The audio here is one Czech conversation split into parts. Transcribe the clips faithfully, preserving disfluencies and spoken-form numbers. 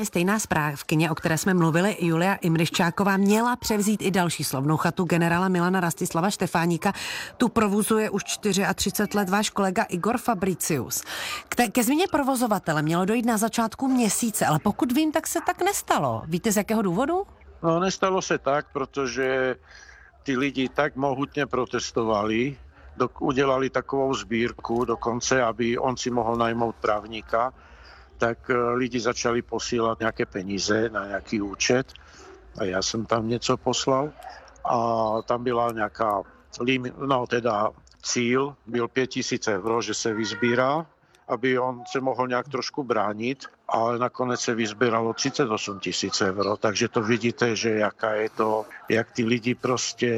Stejná správkyně, o které jsme mluvili, Julia Imryščáková, měla převzít i další slavnou chatu generála Milana Rastislava Štefáníka. Tu provozuje už třicet čtyři let váš kolega Igor Fabricius. K ke změně provozovatele mělo dojít na začátku měsíce, ale pokud vím, tak se tak nestalo. Víte, z jakého důvodu? No, nestalo se tak, protože ty lidi tak mohutně protestovali, dok- udělali takovou sbírku dokonce, aby on si mohl najmout právníka, tak lidi začali posílat nějaké peníze na nějaký účet a já jsem tam něco poslal a tam byla nějaká lim, no teda cíl, byl pět tisíc euro, že se vyzbírá, aby on se mohl nějak trošku bránit, ale nakonec se vyzbíralo třicet osm tisíc euro, takže to vidíte, že jaká je to, jak ty lidi prostě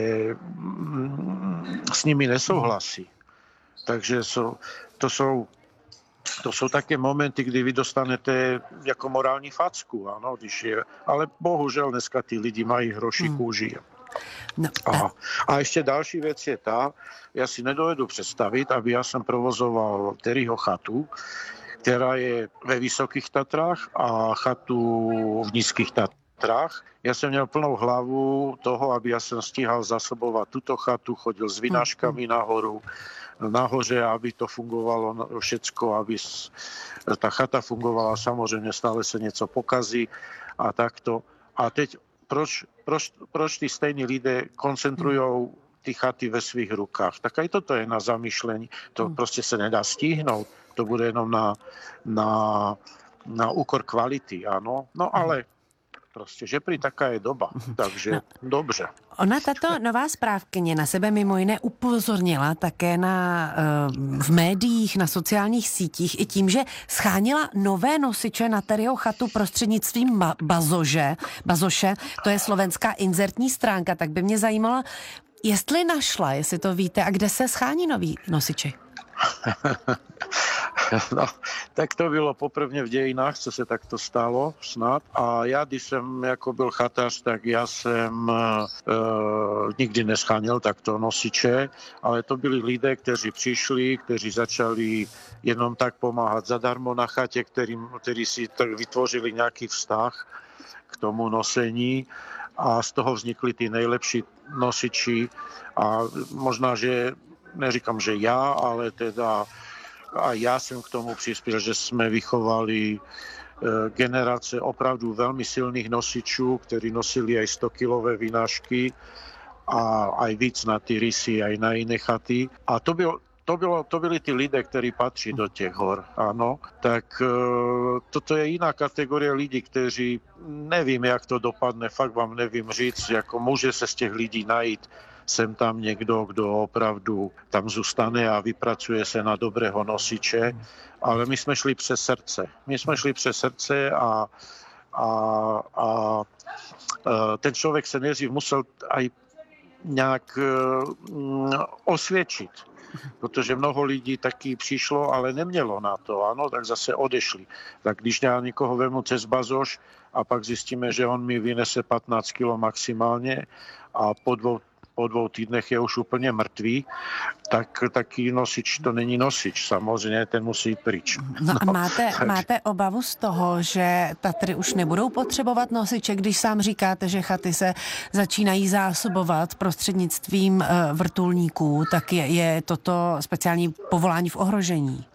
mm, s nimi nesouhlasí. Takže jsou, to jsou To jsou také momenty, kdy vy dostanete jako morální facku, ano, když je, ale bohužel dneska ty lidi mají hroší hmm. kůži. No, a, a ještě další věc je ta, já si nedovedu představit, aby já jsem provozoval Terryho chatu, která je ve Vysokých Tatrách a chatu v Nízkých Tatrách. Já jsem měl plnou hlavu toho, aby já jsem stíhal zasobovat tuto chatu, chodil s vynáškami nahoru, nahoře, aby to fungovalo všecko, aby ta chata fungovala, samozřejmě stále se něco pokazí a takto. A teď proč, proč, proč ty stejní lidé koncentrují ty chaty ve svých rukách? Tak aj toto je na zamýšlení. To prostě se nedá stihnout. To bude jenom na, na, na úkor kvality, ano. No ale prostě, že prý taká je doba, takže no. Dobře. Ona, tato nová správkyně, na sebe mimo jiné upozornila také na, v médiích, na sociálních sítích i tím, že schánila nové nosiče na Terryho chatu prostřednictvím ba- bazože, bazoše, to je slovenská inzertní stránka, tak by mě zajímalo, jestli našla, jestli to víte, a kde se schání noví nosiči? No, tak to bylo poprvně v dějinách, co se takto stalo snad. A já, když jsem jako byl chatář, tak já jsem e, nikdy neschánil takto nosiče, ale to byli lidé, kteří přišli, kteří začali jenom tak pomáhat zadarmo na chatě, kterým, kteří si tak vytvořili nějaký vztah k tomu nosení a z toho vznikly ty nejlepší nosiči a možná, že neříkám, že já, ale teda a já jsem k tomu přispěl, že jsme vychovali generace opravdu velmi silných nosičů, kteří nosili aj sto kilové vynášky a aj víc na ty rysy, aj na jiné chaty. A to bylo To, bylo, to byli ty lidé, kteří patří do těch hor, ano. Tak e, toto je jiná kategorie lidí, kteří, nevím, jak to dopadne, fakt vám nevím říct, jako může se z těch lidí najít sem tam někdo, kdo opravdu tam zůstane a vypracuje se na dobrého nosiče, ale my jsme šli přes srdce. My jsme šli přes srdce a, a, a ten člověk se nejdřív musel aj nějak osvědčit, protože mnoho lidí taky přišlo, ale nemělo na to, ano, tak zase odešli. Tak když já někoho vemu cez bazoš a pak zjistíme, že on mi vynese patnáct kilo maximálně a po dvou po dvou týdnech je už úplně mrtvý, tak taký nosič to není nosič. Samozřejmě ten musí pryč. No a máte, no, máte obavu z toho, že Tatry už nebudou potřebovat nosiče, když sám říkáte, že chaty se začínají zásobovat prostřednictvím uh, vrtulníků, tak je, je toto speciální povolání v ohrožení?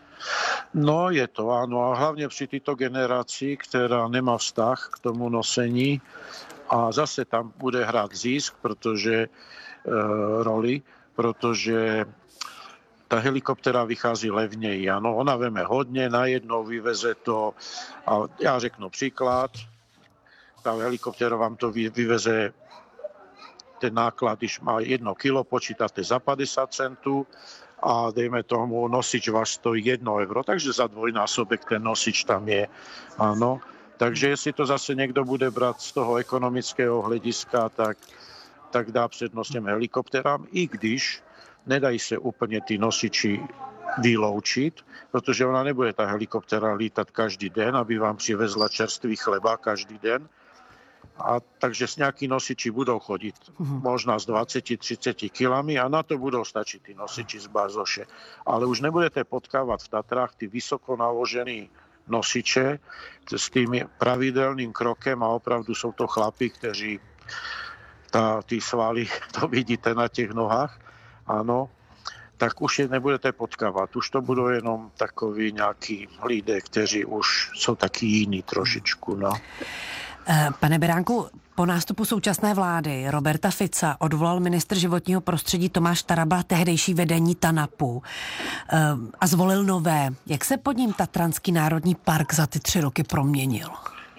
No je to, ano. A hlavně při této generaci, která nemá vztah k tomu nosení, a zase tam bude hrát zisk, protože e, roli, protože ta helikoptera vychází levněji. Ano, ona veme hodně, najednou vyveze to. A já řeknu příklad. Ta helikoptera vám to vyveze, ten náklad, když má jedno kilo, počítáte za padesát centů a dejme tomu, nosič vás stojí jedno euro, takže za dvojnásobek ten nosič tam je. Ano. Takže jestli to zase někdo bude brát z toho ekonomického hlediska, tak, tak dá přednost těm helikopterám, i když nedají se úplně ty nosiči vyloučit, protože ona nebude ta helikoptera lítat každý den, aby vám přivezla čerstvý chleba každý den. A takže s nějaký nosiči budou chodit uh-huh. možná s dvacet třicet kilami a na to budou stačit ty nosiči z bazoše. Ale už nebudete potkávat v Tatrách ty vysoko naložený nosiče s tým pravidelným krokem a opravdu jsou to chlapi, kteří tá, tí svaly, to vidíte na těch nohách, áno, tak už je nebudete potkávať. Už to budú jenom takoví nějakí lidé, kteří už jsou taky jiní trošičku, no. Pane Beránku, po nástupu současné vlády Roberta Fica odvolal ministr životního prostředí Tomáš Taraba tehdejší vedení TANAPu a zvolil nové. Jak se pod ním Tatranský národní park za ty tři roky proměnil?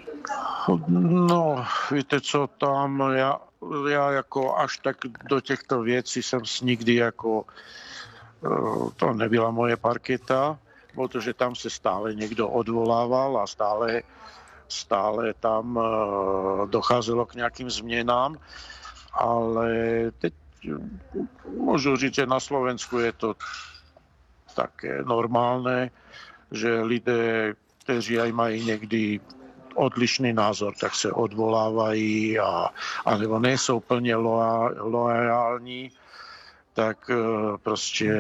No, víte co, tam já, já jako až tak do těchto věcí jsem nikdy jako, to nebyla moje parketa, protože tam se stále někdo odvolával a stále stále tam uh, docházelo k nějakým změnám, ale teď můžu říct, že na Slovensku je to také normálné, že lidé, kteří aj mají někdy odlišný názor, tak se odvolávají a, alebo nejsou plně loa, loajální, tak uh, prostě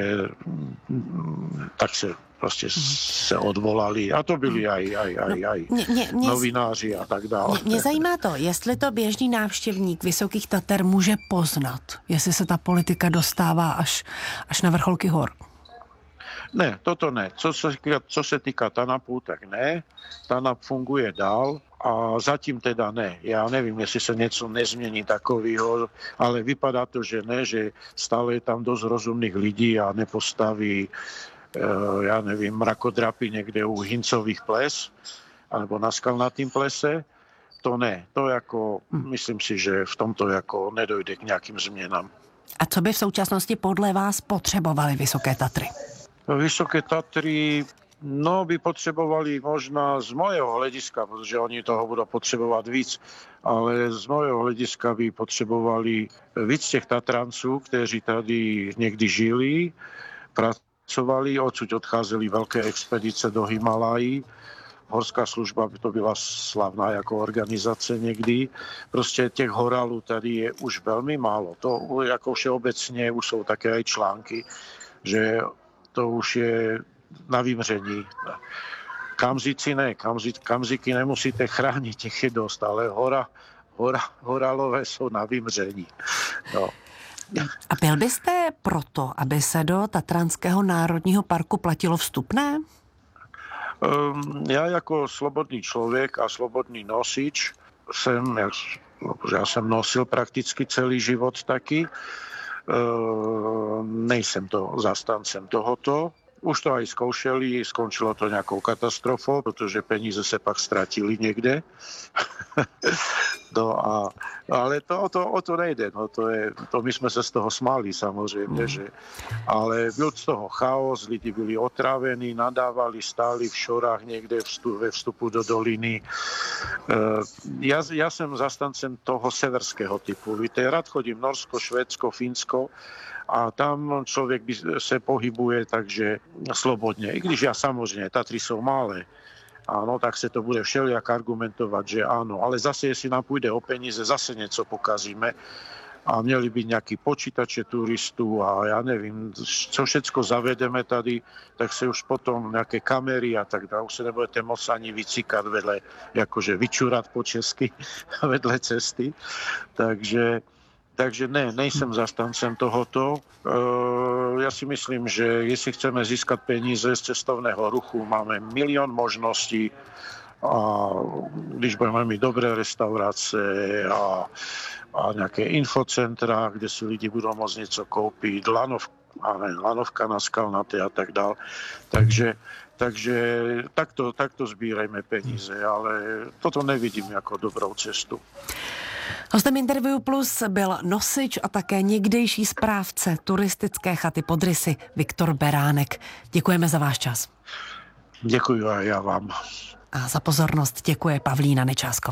tak se prostě se odvolali. A to byli aj, aj, aj, aj mě, mě, mě, novináři a tak dále. Mě, mě zajímá to, jestli to běžný návštěvník Vysokých Tater může poznat, jestli se ta politika dostává až, až na vrcholky hor. Ne, toto ne. Co se, co se týká TANAPu, tak ne. TANAP funguje dál a zatím teda ne. Já nevím, jestli se něco nezmění takového, ale vypadá to, že ne, že stále je tam dost rozumných lidí a nepostaví ja nevím, mrakodrapy někde u Hincových ples, alebo na Skalnatým plese, to ne. To jako, myslím si, že v tomto jako nedojde k nějakým změnám. A co by v současnosti podle vás potřebovali Vysoké Tatry? Vysoké Tatry, no by potřebovali možná z mojho hlediska, protože oni toho budou potřebovat víc, ale z mojho hlediska by potřebovali víc těch Tatranců, kteří tady někdy žili, pracovali, odsud odcházeli velké expedice do Himalají. Horská služba by to byla slavná jako organizace někdy. Prostě těch horálů tady je už velmi málo. To jako všeobecně už jsou také aj články, že to už je na vymření. Kamzici ne, kamzi, kamziky nemusíte chránit, těch je dost, ale hora, hora, horálové jsou na vymření. No. A byl byste proto, aby se do Tatranského národního parku platilo vstupné? Um, já jako slobodný člověk a slobodný nosič jsem, já, já jsem nosil prakticky celý život taky, uh, nejsem to zastancem tohoto. Už to aj zkoušeli, skončilo to nějakou katastrofou, protože peníze se pak ztratili někde. No a, ale to, o, to, o to nejde. No to je, to my jsme se z toho smáli samozřejmě, že, ale byl z toho chaos, lidi byli otrávení, nadávali, stáli v šorách někde vstup, ve vstupu do doliny. Uh, já, já jsem zastancem toho severského typu. Víte, rád chodím Norsko, Švédsko, Fínsko, a tam člověk se pohybuje takže slobodně. I když já samozřejmě, Tatry jsou malé, ano, tak se to bude všelijak argumentovat, že ano, ale zase, jestli nám půjde o peníze, zase něco pokazíme a měli by nějaký počítače turistů a já nevím, co všecko zavedeme tady, tak se už potom nějaké kamery a tak dále, už se nebudete moc ani vycíkat vedle, jakože vyčurat po česky vedle cesty, takže Takže ne, nejsem zastancem tohoto. E, ja si myslím, že jestli chceme získat peníze z cestovného ruchu, máme milión možností a když budeme mít dobré restaurace a, a nějaké infocentra, kde si lidi budou moct něco koupit, lanov, ne, lanovka na Skalnaté a tak dál. Takže, takže takto, takto sbírajme peníze, ale toto nevidím jako dobrou cestu. Hostem Interview Plus byl nosič a také někdejší správce turistické chaty Pod Rysy Viktor Beránek. Děkujeme za váš čas. Děkuji a já vám. A za pozornost děkuje Pavlína Nečásková.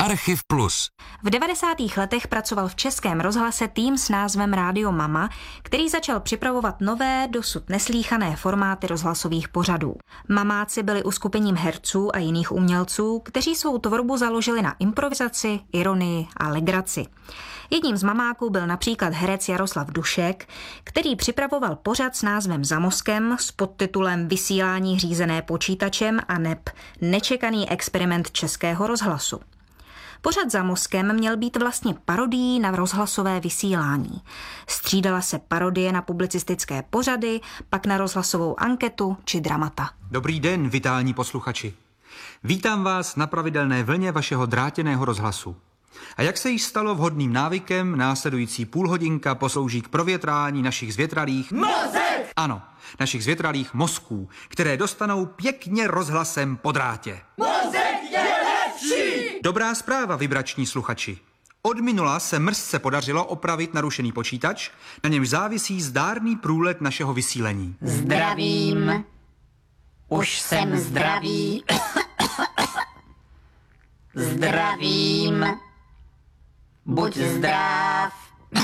Archiv Plus. V devadesátých letech pracoval v Českém rozhlase tým s názvem Rádio Mama, který začal připravovat nové, dosud neslýchané formáty rozhlasových pořadů. Mamáci byli uskupením herců a jiných umělců, kteří svou tvorbu založili na improvizaci, ironii a legraci. Jedním z mamáků byl například herec Jaroslav Dušek, který připravoval pořad s názvem Za mozkem s podtitulem Vysílání řízené počítačem a neb Nečekaný experiment Českého rozhlasu. Pořad Za mozkem měl být vlastně parodií na rozhlasové vysílání. Střídala se parodie na publicistické pořady, pak na rozhlasovou anketu či dramata. Dobrý den, vitální posluchači. Vítám vás na pravidelné vlně vašeho drátěného rozhlasu. A jak se již stalo vhodným návykem, následující půlhodinka poslouží k provětrání našich zvětralých... Mozek! Ano, našich zvětralých mozků, které dostanou pěkně rozhlasem po drátě. Mozek je lepší! Dobrá zpráva, vibrační sluchači. Od minula se mrzce podařilo opravit narušený počítač, na němž závisí zdárný průlet našeho vysílení. Zdravím. Už jsem zdravý. Zdravím. Buď zdrav.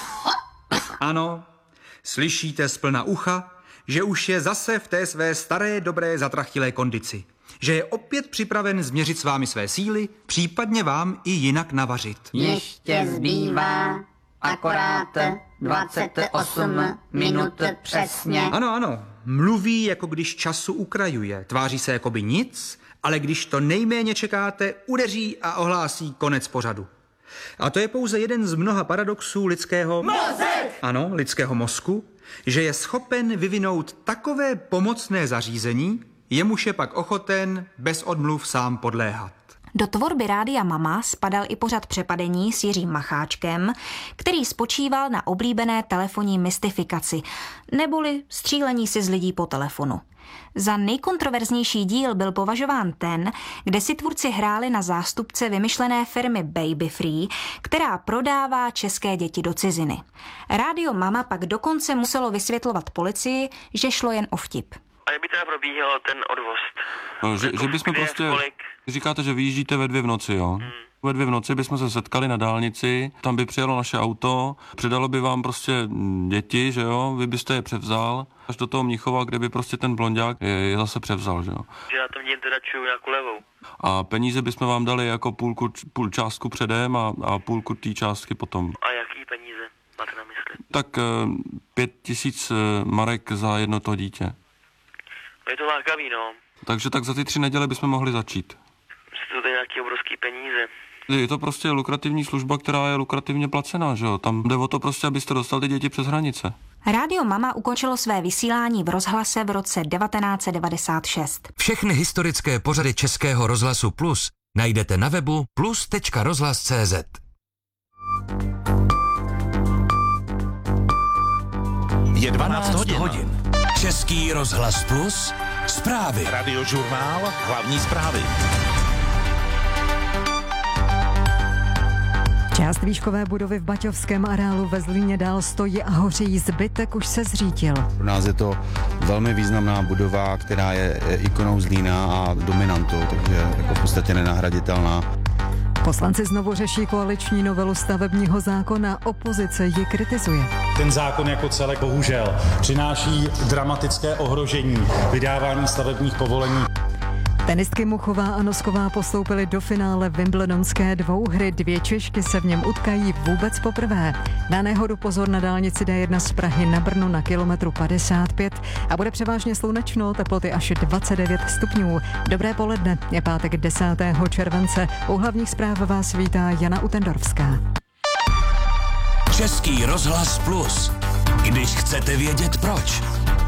Ano, slyšíte z plna ucha, že už je zase v té své staré, dobré, zatrachtilé kondici. Že je opět připraven změřit s vámi své síly, případně vám i jinak navařit. Ještě zbývá akorát dvacet osm minut přesně. Ano, ano, mluví, jako když času ukrajuje. Tváří se jako by nic, ale když to nejméně čekáte, udeří a ohlásí konec pořadu. A to je pouze jeden z mnoha paradoxů lidského... Mozek! Ano, lidského mozku, že je schopen vyvinout takové pomocné zařízení, jemuž je pak ochoten bez odmluv sám podléhat. Do tvorby Rádia Mama spadal i pořad Přepadení s Jiřím Macháčkem, který spočíval na oblíbené telefonní mystifikaci, neboli střílení si z lidí po telefonu. Za nejkontroverznější díl byl považován ten, kde si tvůrci hráli na zástupce vymyšlené firmy Baby Free, která prodává české děti do ciziny. Rádio Mama pak dokonce muselo vysvětlovat policii, že šlo jen o vtip. A jak by teda probíhal ten odvoz? No, že, že bychom prostě, říkáte, že vyjíždíte ve dvě v noci, jo? Hmm. Ve dvě v noci bychom se setkali na dálnici, tam by přijelo naše auto, předalo by vám prostě děti, že jo? Vy byste je převzal až do toho Mnichova, kde by prostě ten blonďák je, je zase převzal, že jo? Že já tam dějem teda čuju nějakou levou. A peníze bychom vám dali jako půlku, půl částku předem a, a půlku té částky potom. A jaký peníze máte na mysli? Tak pět tisíc marek za jedno to dítě. Je to lákavý, no. Takže tak za ty tři neděle bychom mohli začít. Jsou to nějaký obrovský peníze. Je to prostě lukrativní služba, která je lukrativně placená, že jo? Tam jde o to prostě, abyste dostali ty děti přes hranice. Rádio Mama ukončilo své vysílání v rozhlase v roce devatenáct set devadesát šest. Všechny historické pořady Českého rozhlasu Plus najdete na webu plus tečka rozhlas tečka cé zet. Je dvanáct hodin. Český rozhlas Plus, zprávy. Radiožurnál, hlavní zprávy. Část výškové budovy v Baťovském areálu ve Zlíně dál stojí a hoří, zbytek už se zřítil. Pro nás je to velmi významná budova, která je ikonou Zlína a dominantou, takže jako v podstatě nenahraditelná. Poslanci znovu řeší koaliční novelu stavebního zákona, opozice ji kritizuje. Ten zákon jako celek bohužel přináší dramatické ohrožení vydávání stavebních povolení. Tenistky Muchová a Nosková postoupily do finále wimbledonské dvouhry. Dvě Češky se v něm utkají vůbec poprvé. Na nehodu pozor na dálnici D jedna z Prahy na Brno na kilometru padesát pět a bude převážně slunečno, teploty až dvacet devět stupňů. Dobré poledne, je pátek desátého července. U hlavních zpráv vás vítá Jana Utendorská. Český rozhlas Plus. Když chcete vědět proč.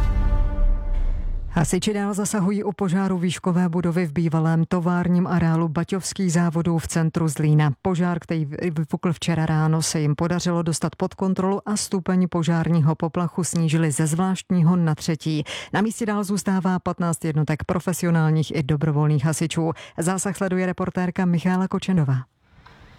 Hasiči dál zasahují u požáru výškové budovy v bývalém továrním areálu Baťovských závodů v centru Zlína. Požár, který vypukl včera ráno, se jim podařilo dostat pod kontrolu a stupeň požárního poplachu snížili ze zvláštního na třetí. Na místě dál zůstává patnáct jednotek profesionálních i dobrovolných hasičů. Zásah sleduje reportérka Michála Kočenová.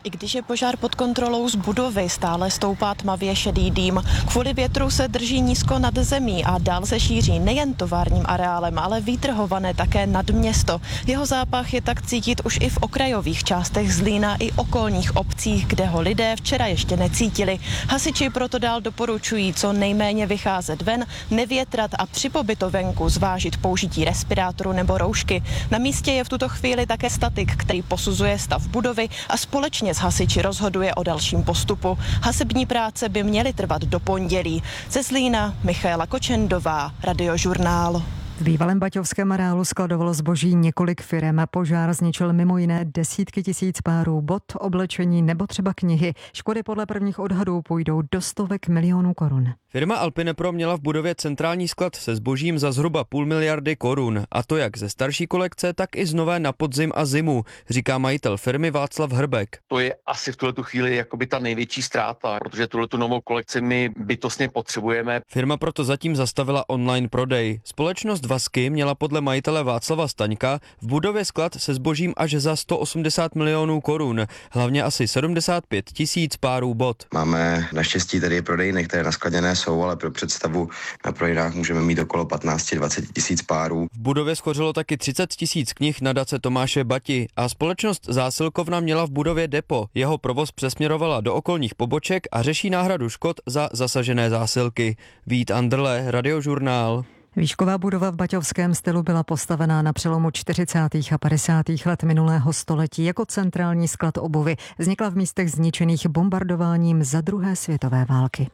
I když je požár pod kontrolou, z budovy stále stoupá tmavě šedý dým. Kvůli větru se drží nízko nad zemí a dál se šíří nejen továrním areálem, ale výtrhované také nad město. Jeho zápach je tak cítit už i v okrajových částech Zlína i okolních obcích, kde ho lidé včera ještě necítili. Hasiči proto dál doporučují co nejméně vycházet ven, nevětrat a při pobytu venku zvážit použití respirátoru nebo roušky. Na místě je v tuto chvíli také statik, který posuzuje stav budovy a společně s hasiči rozhoduje o dalším postupu. Hasební práce by měly trvat do pondělí. Ze Zlína Michaela Kočendová, Radiožurnál. V bývalém baťovském areálu skladovalo zboží několik firem. Požár zničil mimo jiné desítky tisíc párů bot, oblečení nebo třeba knihy. Škody podle prvních odhadů půjdou do stovek milionů korun. Firma Alpinepro měla v budově centrální sklad se zbožím za zhruba půl miliardy korun. A to jak ze starší kolekce, tak i z nové na podzim a zimu, říká majitel firmy Václav Hrbek. To je asi v tuhletu chvíli jakoby ta největší ztráta, protože tuhletu novou kolekci my bytostně potřebujeme. Firma proto zatím zastavila online prodej. Společnost Vasky měla podle majitele Václava Staňka v budově sklad se zbožím až za sto osmdesát milionů korun, hlavně asi sedmdesát pět tisíc párů bot. Máme naštěstí tady prodejny, které naskladněné jsou, ale pro představu na prodejnách můžeme mít okolo patnáct až dvacet tisíc párů. V budově schořelo taky třicet tisíc knih nadace Tomáše Bati a společnost Zásilkovna měla v budově depo. Jeho provoz přesměrovala do okolních poboček a řeší náhradu škod za zasažené zásilky. Vít Andrle, Radiožurnál. Výšková budova v baťovském stylu byla postavená na přelomu čtyřicátých a padesátých let minulého století jako centrální sklad obuvy. Vznikla v místech zničených bombardováním za druhé světové války.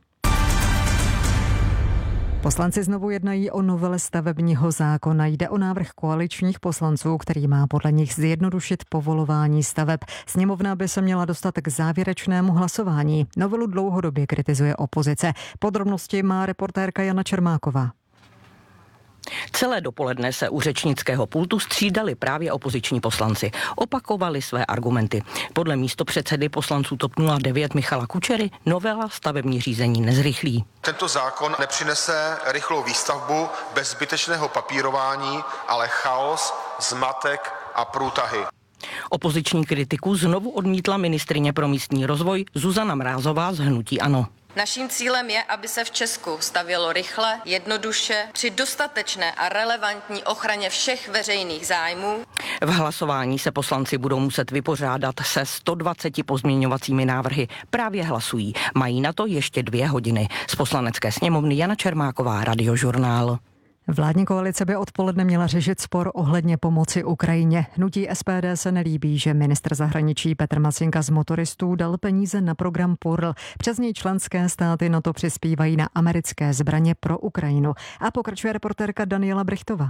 Poslanci znovu jednají o novele stavebního zákona. Jde o návrh koaličních poslanců, který má podle nich zjednodušit povolování staveb. Sněmovna by se měla dostat k závěrečnému hlasování. Novelu dlouhodobě kritizuje opozice. Podrobnosti má reportérka Jana Čermáková. Celé dopoledne se u řečnického pultu střídali právě opoziční poslanci. Opakovali své argumenty. Podle místopředsedy poslanců TOP nula devět Michala Kučery novela stavební řízení nezrychlí. Tento zákon nepřinese rychlou výstavbu bez zbytečného papírování, ale chaos, zmatek a průtahy. Opoziční kritiku znovu odmítla ministryně pro místní rozvoj Zuzana Mrázová z hnutí ANO. Naším cílem je, aby se v Česku stavělo rychle, jednoduše, při dostatečné a relevantní ochraně všech veřejných zájmů. V hlasování se poslanci budou muset vypořádat se sto dvaceti pozměňovacími návrhy. Právě hlasují. Mají na to ještě dvě hodiny. Z Poslanecké sněmovny Jana Čermáková, Radiožurnál. Vládní koalice by odpoledne měla řešit spor ohledně pomoci Ukrajině. Hnutí S P D se nelíbí, že ministr zahraničí Petr Macinka z motoristů dal peníze na program P U R L. Přes něj členské státy na to přispívají na americké zbraně pro Ukrajinu. A pokračuje reportérka Daniela Brichtová.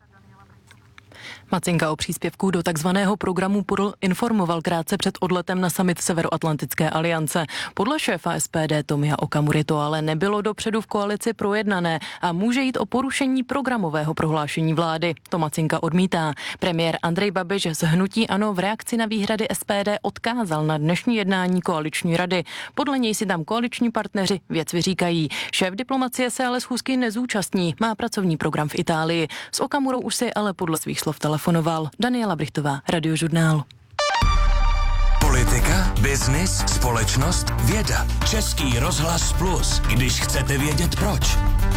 Macinka o příspěvku do takzvaného programu P U R L informoval krátce před odletem na summit Severoatlantické aliance. Podle šéfa S P D Tomia Okamury to ale nebylo dopředu v koalici projednané a může jít o porušení programového prohlášení vlády. To Macinka odmítá. Premiér Andrej Babiš z hnutí ANO v reakci na výhrady S P D odkázal na dnešní jednání koaliční rady. Podle něj si tam koaliční partneři věc vyříkají. Šéf diplomacie se ale schůzky nezúčastní. Má pracovní program v Itálii. S Okamurou už si ale podle svých slov telefonoval. Daniela Brichtová, Radiožurnál. Politika, biznis, společnost, věda. Český rozhlas Plus, když chcete vědět proč.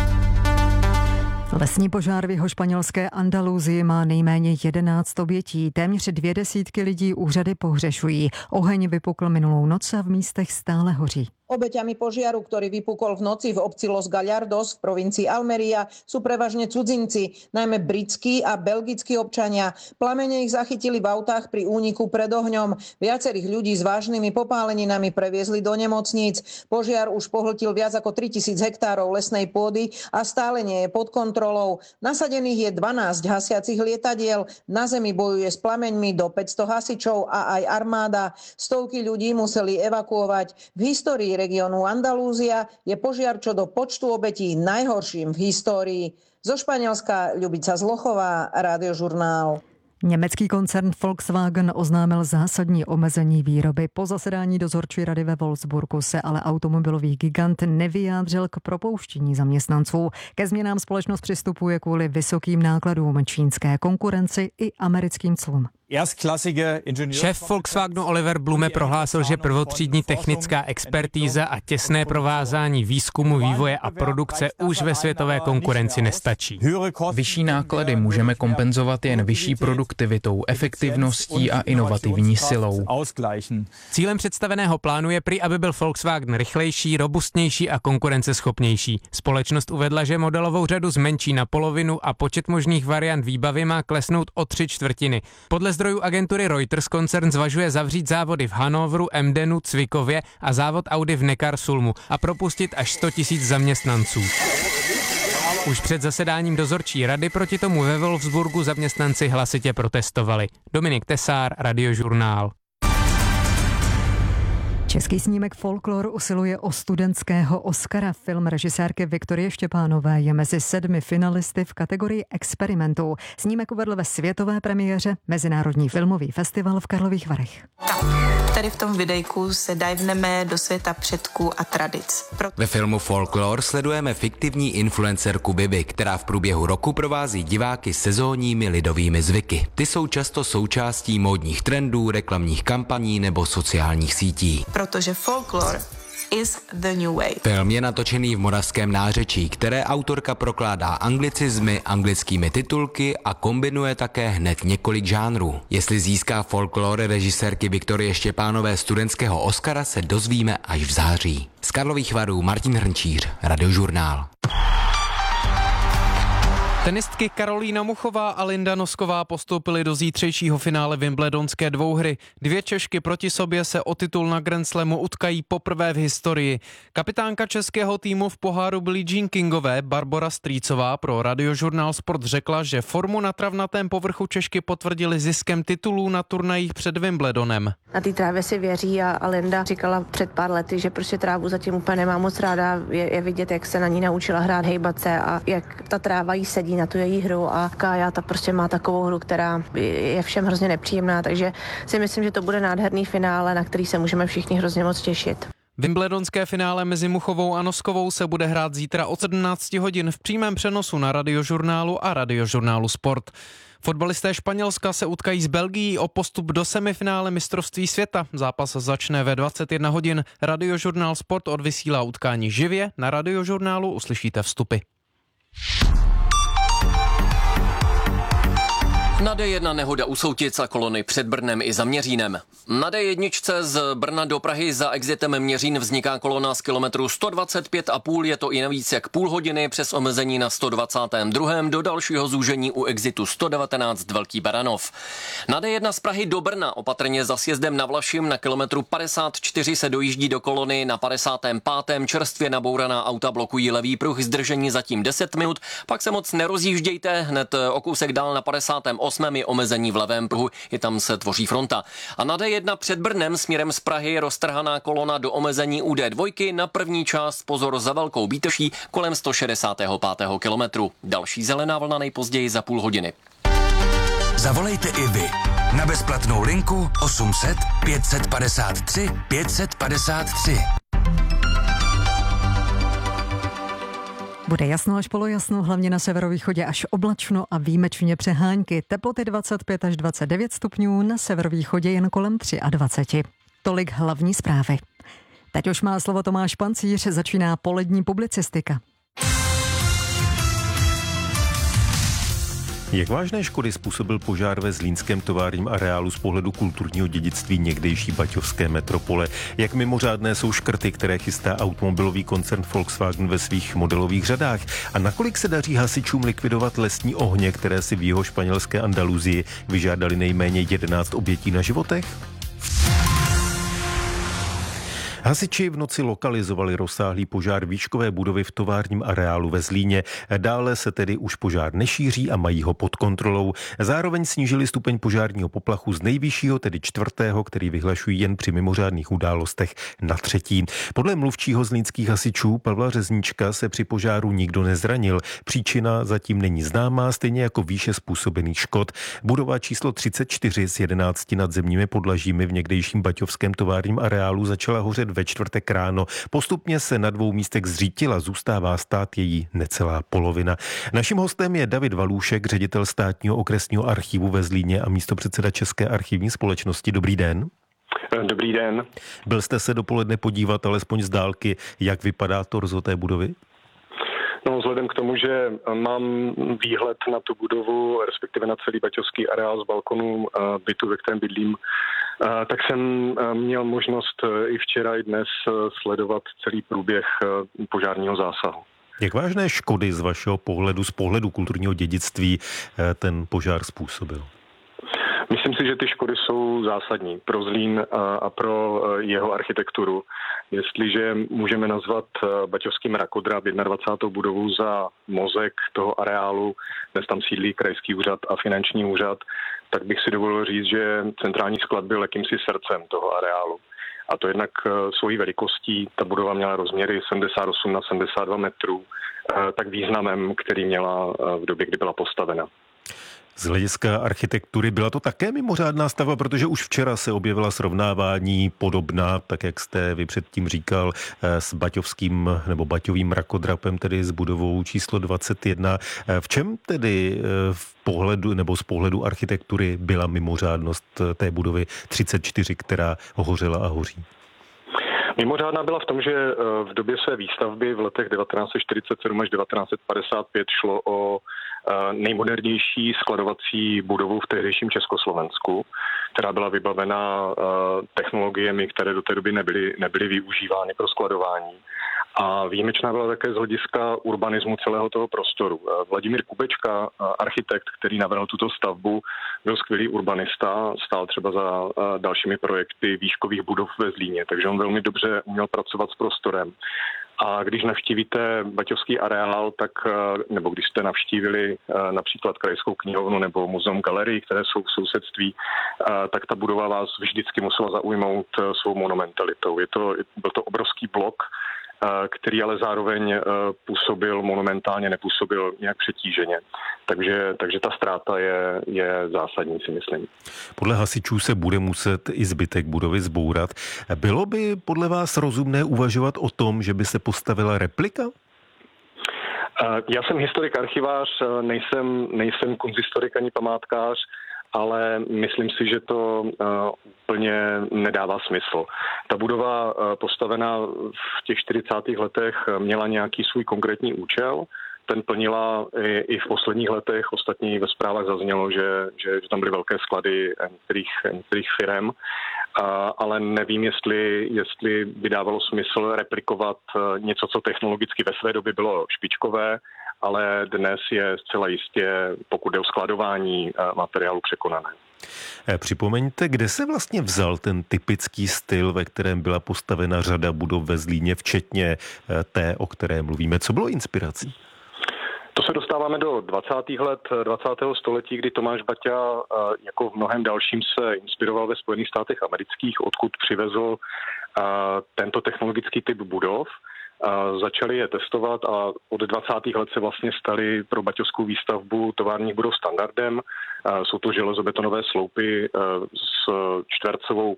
Lesní požár v jihošpanělské Andaluzii má nejméně jedenáct obětí. Téměř dvě desítky lidí úřady pohřešují. Oheň vypukl minulou noc a v místech stále hoří. Obeťami požiaru, ktorý vypukol v noci v obci Los Gallardos v provincii Almeria, sú prevažne cudzinci, najmä britskí a belgickí občania. Plamene ich zachytili v autách pri úniku pred ohňom. Viacerých ľudí s vážnymi popáleninami previezli do nemocníc. Požiar už pohltil viac ako tritisíc hektárov lesnej pôdy a stále nie je pod kontrolou. Nasadených je dvanásť hasiacich lietadiel. Na zemi bojuje s plameňmi do päťsto hasičov a aj armáda. Stovky ľudí museli evakuovať. V histórii regionu Andalúzia je požiar čo do počtu obetí najhorším v histórii. Zo Španielska Ľubica Zlochová, Radiožurnál. Německý koncern Volkswagen oznámil zásadní omezení výroby. Po zasedání dozorčí rady ve Wolfsburgu se ale automobilový gigant nevyjádřil k propouštění zaměstnanců. Ke změnám společnost přistupuje kvůli vysokým nákladům, čínské konkurenci i americkým clům. Šéf Volkswagenu Oliver Blume prohlásil, že prvotřídní technická expertíza a těsné provázání výzkumu, vývoje a produkce už ve světové konkurenci nestačí. Vyšší náklady můžeme kompenzovat jen vyšší produktivitou, efektivností a inovativní silou. Cílem představeného plánu je prý, aby byl Volkswagen rychlejší, robustnější a konkurenceschopnější. Společnost uvedla, že modelovou řadu zmenší na polovinu a počet možných variant výbavy má klesnout o tři čtvrtiny. Podle zdrojů agentury Reuters koncern zvažuje zavřít závody v Hannoveru, Emdenu, Cvikově a závod Audi v Neckarsulmu a propustit až sto tisíc zaměstnanců. Už před zasedáním dozorčí rady proti tomu ve Wolfsburgu zaměstnanci hlasitě protestovali. Dominik Tesár, Radiožurnál. Český snímek Folklor usiluje o studentského Oscara. Film režisérky Viktorie Štěpánové je mezi sedmi finalisty v kategorii experimentů. Snímek uvedl ve světové premiéře Mezinárodní filmový festival v Karlových Varech. Tady v tom videjku se divneme do světa předků a tradic. Pro... Ve filmu Folklor sledujeme fiktivní influencerku Bibi, která v průběhu roku provází diváky sezónními lidovými zvyky. Ty jsou často součástí módních trendů, reklamních kampaní nebo sociálních sítí. Protože folklor is the new wave. Film je natočený v moravském nářečí, které autorka prokládá anglicizmy, anglickými titulky a kombinuje také hned několik žánrů. Jestli získá Folklor režisérky Viktorie Štěpánové studentského Oscara, se dozvíme až v září. Z Karlových Varů Martin Hrnčíř, Radiožurnál. Tenistky Karolína Muchová a Linda Nosková postoupily do zítřejšího finále wimbledonské dvouhry. Dvě Češky proti sobě se o titul na Grand Slamu utkají poprvé v historii. Kapitánka českého týmu v poháru Billie Jean Kingové Barbora Strýcová pro Radiožurnál Sport řekla, že formu na travnatém povrchu Češky potvrdili ziskem titulů na turnajích před Wimbledonem. Na té trávě si věří a Linda říkala před pár lety, že prostě trávu zatím úplně nemá moc ráda. Je, je vidět, jak se na ní naučila hrát, hejbat se a jak ta tráva jí sedí na tu její hru a Kája ta prostě má takovou hru, která je všem hrozně nepříjemná, takže si myslím, že to bude nádherný finále, na který se můžeme všichni hrozně moc těšit. Wimbledonské finále mezi Muchovou a Noskovou se bude hrát zítra od sedmnáct hodin v přímém přenosu na Radiožurnálu a Radiožurnálu Sport. Fotbalisté Španělska se utkají s Belgií o postup do semifinále mistrovství světa. Zápas začne ve dvacet jedna hodin. Radiožurnál Sport odvysílá utkání živě. Na Radiožurnálu uslyšíte vstupy. Na dé jedna nehoda u Soutic a kolony před Brnem i za Měřínem. Na dé jedna z Brna do Prahy za exitem Měřín vzniká kolona z kilometru sto dvacet pět a půl, je to i navíc jak půl hodiny přes omezení na sto dvacátém druhém do dalšího zúžení u exitu sto devatenáct Velký Baranov. Na dé jedna z Prahy do Brna opatrně za sjezdem na Vlašim na kilometru padesát čtyři se dojíždí do kolony, na padesátém pátém čerstvě nabouraná auta blokují levý pruh, zdržení zatím deset minut, pak se moc nerozjíždějte, hned o kousek dál na padesátém osmém je omezení v levém pruhu, i tam se tvoří fronta. A na dé jedna před Brnem směrem z Prahy roztrhaná kolona do omezení u dé dva, na první část pozor za Velkou Bítrží kolem sto šedesátého pátého kilometru. Další zelená vlna nejpozději za půl hodiny. Zavolejte i vy na bezplatnou linku osm set pět set padesát tři pět set padesát tři. Bude jasno až polojasno, hlavně na severovýchodě až oblačno a výjimečně přehánky. Teploty dvacet pět až dvacet devět stupňů, na severovýchodě jen kolem dvacet tři. Tolik hlavní zprávy. Teď už má slovo Tomáš Pancíř, začíná polední publicistika. Jak vážné škody způsobil požár ve zlínském továrním areálu z pohledu kulturního dědictví někdejší baťovské metropole? Jak mimořádné jsou škrty, které chystá automobilový koncern Volkswagen ve svých modelových řadách? A nakolik se daří hasičům likvidovat lesní ohně, které si v jiho španělské Andaluzii vyžádali nejméně jedenáct obětí na životech? Hasiči v noci lokalizovali rozsáhlý požár výškové budovy v továrním areálu ve Zlíně. Dále se tedy už požár nešíří a mají ho pod kontrolou. Zároveň snížili stupeň požárního poplachu z nejvyššího, tedy čtvrtého, který vyhlašují jen při mimořádných událostech, na třetí. Podle mluvčího zlínských hasičů Pavla Řezníčka se při požáru nikdo nezranil. Příčina zatím není známá, stejně jako výše způsobených škod. Budova číslo třicet čtyři s jedenácti nadzemními podlažími v někdejším baťovském továrním areálu začala hořet ve čtvrtek ráno. Postupně se na dvou místech zřítila, zůstává stát její necelá polovina. Naším hostem je David Valůšek, ředitel Státního okresního archivu ve Zlíně a místopředseda České archivní společnosti. Dobrý den. Dobrý den. Byl jste se dopoledne podívat alespoň z dálky, jak vypadá torzo té budovy? No, vzhledem k tomu, že mám výhled na tu budovu, respektive na celý baťovský areál z balkonu bytu, ve kterém bydlím, tak jsem měl možnost i včera, i dnes sledovat celý průběh požárního zásahu. Jak vážné škody z vašeho pohledu, z pohledu kulturního dědictví ten požár způsobil? Myslím si, že ty škody jsou zásadní pro Zlín a pro jeho architekturu. Jestliže můžeme nazvat baťovský mrakodrap dvacátou první budovu za mozek toho areálu, dnes tam sídlí krajský úřad a finanční úřad, tak bych si dovolil říct, že centrální sklad byl jakýmsi srdcem toho areálu. A to jednak svojí velikostí, ta budova měla rozměry sedmdesát osm na sedmdesát dva metrů, tak významem, který měla v době, kdy byla postavena. Z hlediska architektury byla to také mimořádná stavba, protože už včera se objevila srovnávání podobná, tak jak jste vy předtím říkal, s baťovským nebo baťovým mrakodrapem, tedy s budovou číslo dvacet jedna. V čem tedy v pohledu nebo z pohledu architektury byla mimořádnost té budovy třicet čtyři, která hořela a hoří? Mimořádná byla v tom, že v době své výstavby v letech devatenáct set čtyřicet sedm až devatenáct set padesát pět šlo o nejmodernější skladovací budovu v tehdejším Československu, která byla vybavena technologiemi, které do té doby nebyly, nebyly využívány pro skladování. A výjimečná byla také z hlediska urbanismu celého toho prostoru. Vladimír Kubečka, architekt, který navrhl tuto stavbu, byl skvělý urbanista, stál třeba za dalšími projekty výškových budov ve Zlíně, takže on velmi dobře uměl pracovat s prostorem. A když navštívíte baťovský areál, tak, nebo když jste navštívili například Krajskou knihovnu nebo Muzeum galerii, které jsou v sousedství, tak ta budova vás vždycky musela zaujmout svou monumentalitou. Je to, byl to obrovský blok, který ale zároveň působil monumentálně, nepůsobil nějak přetíženě. Takže, takže ta ztráta je, je zásadní, si myslím. Podle hasičů se bude muset i zbytek budovy zbourat. Bylo by podle vás rozumné uvažovat o tom, že by se postavila replika? Já jsem historik, archivář, nejsem, nejsem kunsthistorik ani památkář, ale myslím si, že to uh, úplně nedává smysl. Ta budova uh, postavená v těch čtyřicátých letech měla nějaký svůj konkrétní účel. Ten plnila i, i v posledních letech. Ostatně ve zprávách zaznělo, že, že, že tam byly velké sklady některých, některých firem, uh, ale nevím, jestli, jestli by dávalo smysl replikovat uh, něco, co technologicky ve své době bylo špičkové, ale dnes je zcela jistě, pokud jde o skladování materiálu, překonané. Připomeňte, kde se vlastně vzal ten typický styl, ve kterém byla postavena řada budov ve Zlíně, včetně té, o které mluvíme. Co bylo inspirací? To se dostáváme do dvacátých let dvacátého století, kdy Tomáš Baťa jako v mnohem dalším se inspiroval ve Spojených státech amerických, odkud přivezl tento technologický typ budov. Začali je testovat a od dvacátých let se vlastně staly pro baťovskou výstavbu továrních budov standardem. Jsou to železobetonové sloupy s čtvercovou,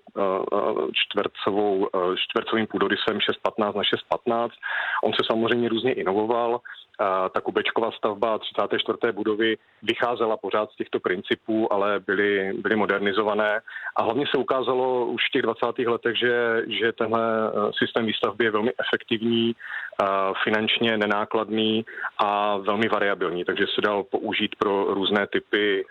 čtvercovou, čtvercovým půdorysem šest patnáct na šest patnáct. On se samozřejmě různě inovoval. Ta Kubečková stavba třicáté čtvrté budovy vycházela pořád z těchto principů, ale byly, byly modernizované. A hlavně se ukázalo už v těch dvacátých letech, že, že tenhle systém výstavby je velmi efektivní, finančně nenákladný a velmi variabilní, takže se dal použít pro různé typy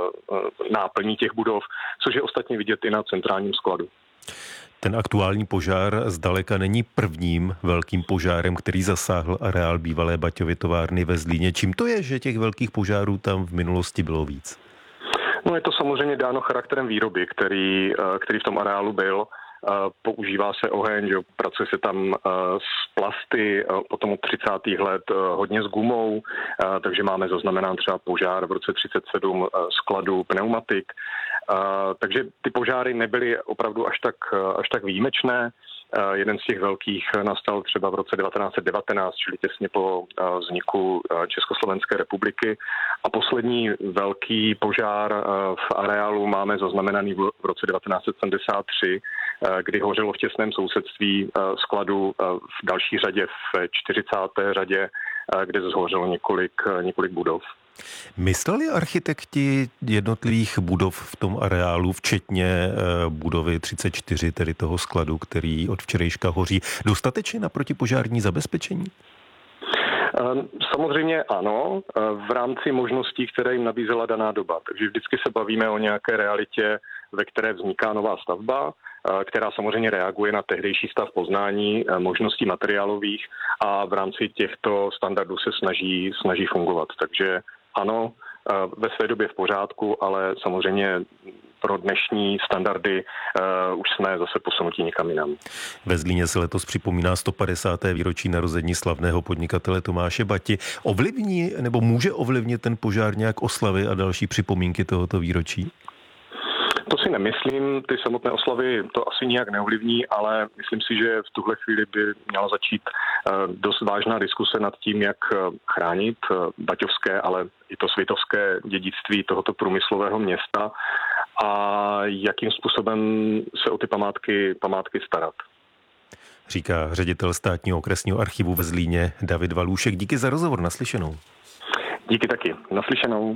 náplní těch budov, což je ostatně vidět i na centrálním skladu. Ten aktuální požár zdaleka není prvním velkým požárem, který zasáhl areál bývalé Baťovy továrny ve Zlíně. Čím to je, že těch velkých požárů tam v minulosti bylo víc? No, je to samozřejmě dáno charakterem výroby, který, který v tom areálu byl. Používá se oheň, že pracuje se tam s plasty, potom od třicátých let hodně s gumou, takže máme zaznamenán třeba požár v roce třicet sedm skladu pneumatik. Takže ty požáry nebyly opravdu až tak, až tak výjimečné. Jeden z těch velkých nastal třeba v roce devatenáct set devatenáct, čili těsně po vzniku Československé republiky. A poslední velký požár v areálu máme zaznamenaný v roce devatenáct set sedmdesát tři, kdy hořelo v těsném sousedství skladu v další řadě, v čtyřicáté řadě, kde zhořelo několik, několik budov. Mysleli architekti jednotlivých budov v tom areálu, včetně budovy třicet čtyři, tedy toho skladu, který od včerejška hoří, dostatečně na protipožární zabezpečení? Samozřejmě ano, v rámci možností, které jim nabízela daná doba. Takže vždycky se bavíme o nějaké realitě, ve které vzniká nová stavba, která samozřejmě reaguje na tehdejší stav poznání, možností materiálových a v rámci těchto standardů se snaží, snaží fungovat. Takže ano, ve své době v pořádku, ale samozřejmě pro dnešní standardy uh, už jsme zase posunutí někam jinam. Ve Zlíně se letos připomíná sto padesáté výročí narození slavného podnikatele Tomáše Bati. Ovlivní nebo může ovlivnit ten požár nějak oslavy a další připomínky tohoto výročí? To si nemyslím, ty samotné oslavy to asi nijak neovlivní, ale myslím si, že v tuhle chvíli by měla začít dost vážná diskuse nad tím, jak chránit baťovské, ale i to svitovské dědictví tohoto průmyslového města a jakým způsobem se o ty památky, památky starat. Říká ředitel státního okresního archivu ve Zlíně David Valůšek. Díky za rozhovor, naslyšenou. Díky taky, naslyšenou.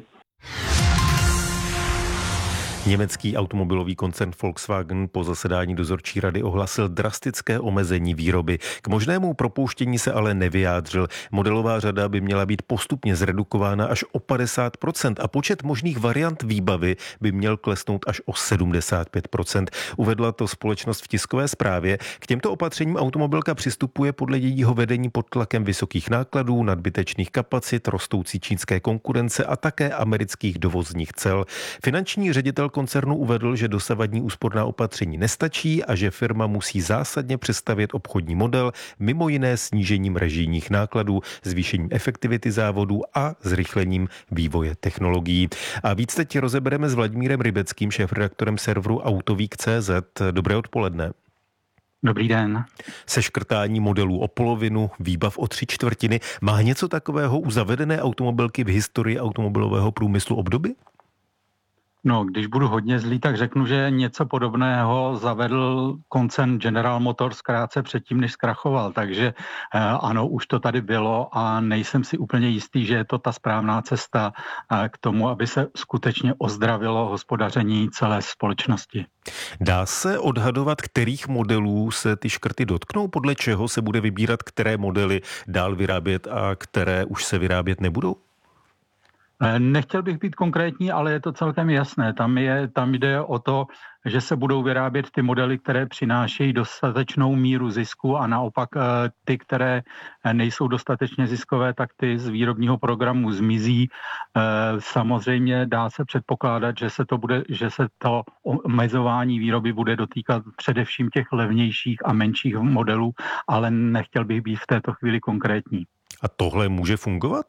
Německý automobilový koncern Volkswagen po zasedání dozorčí rady ohlasil drastické omezení výroby. K možnému propouštění se ale nevyjádřil. Modelová řada by měla být postupně zredukována až o padesát procent a počet možných variant výbavy by měl klesnout až o sedmdesát pět procent. Uvedla to společnost v tiskové zprávě. K těmto opatřením automobilka přistupuje podle jejího vedení pod tlakem vysokých nákladů, nadbytečných kapacit, rostoucí čínské konkurence a také amerických dovozních cel. Finanční ředitel koncernu uvedl, že dosavadní úsporná opatření nestačí a že firma musí zásadně přestavět obchodní model, mimo jiné snížením režijních nákladů, zvýšením efektivity závodů a zrychlením vývoje technologií. A víc teď rozebereme s Vladimírem Rybeckým, šéfredaktorem serveru Autovík tečka cé zet. Dobré odpoledne. Dobrý den. Seškrtání modelů o polovinu, výbav o tři čtvrtiny. Má něco takového u zavedené automobilky v historii automobilového průmyslu obdoby? No, když budu hodně zlý, tak řeknu, že něco podobného zavedl koncern General Motors krátce předtím, než zkrachoval. Takže eh, ano, už to tady bylo a nejsem si úplně jistý, že je to ta správná cesta eh, k tomu, aby se skutečně ozdravilo hospodaření celé společnosti. Dá se odhadovat, kterých modelů se ty škrty dotknou? Podle čeho se bude vybírat, které modely dál vyrábět a které už se vyrábět nebudou? Nechtěl bych být konkrétní, ale je to celkem jasné. Tam, je, tam jde o to, že se budou vyrábět ty modely, které přinášejí dostatečnou míru zisku a naopak ty, které nejsou dostatečně ziskové, tak ty z výrobního programu zmizí. Samozřejmě dá se předpokládat, že se to, bude, že se to omezování výroby bude dotýkat především těch levnějších a menších modelů, ale nechtěl bych být v této chvíli konkrétní. A tohle může fungovat?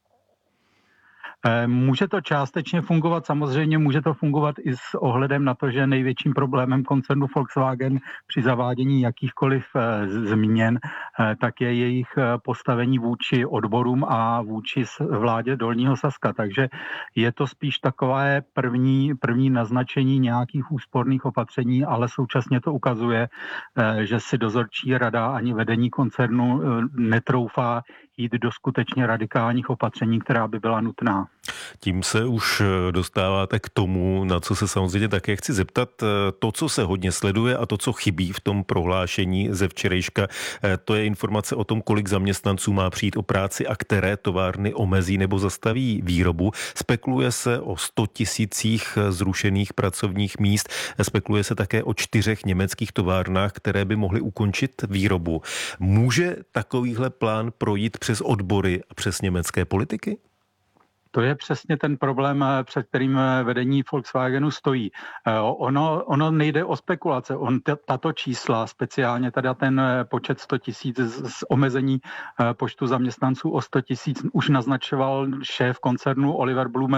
Může to částečně fungovat, samozřejmě může to fungovat i s ohledem na to, že největším problémem koncernu Volkswagen při zavádění jakýchkoliv změn, tak je jejich postavení vůči odborům a vůči vládě Dolního Saska. Takže je to spíš takové první, první naznačení nějakých úsporných opatření, ale současně to ukazuje, že si dozorčí rada ani vedení koncernu netroufá jít do skutečně radikálních opatření, která by byla nutná. Tím se už dostáváte k tomu, na co se samozřejmě také chci zeptat. To, co se hodně sleduje a to, co chybí v tom prohlášení ze včerejška, to je informace o tom, kolik zaměstnanců má přijít o práci a které továrny omezí nebo zastaví výrobu. Spekuluje se o sto tisících zrušených pracovních míst. Spekuluje se také o čtyřech německých továrnách, které by mohly ukončit výrobu. Může takovýhle plán projít přes odbory a přes německé politiky? To je přesně ten problém, před kterým vedení Volkswagenu stojí. Ono, ono nejde o spekulace. On tato čísla, speciálně teda ten počet sto tisíc z omezení počtu zaměstnanců o sto tisíc už naznačoval šéf koncernu Oliver Blume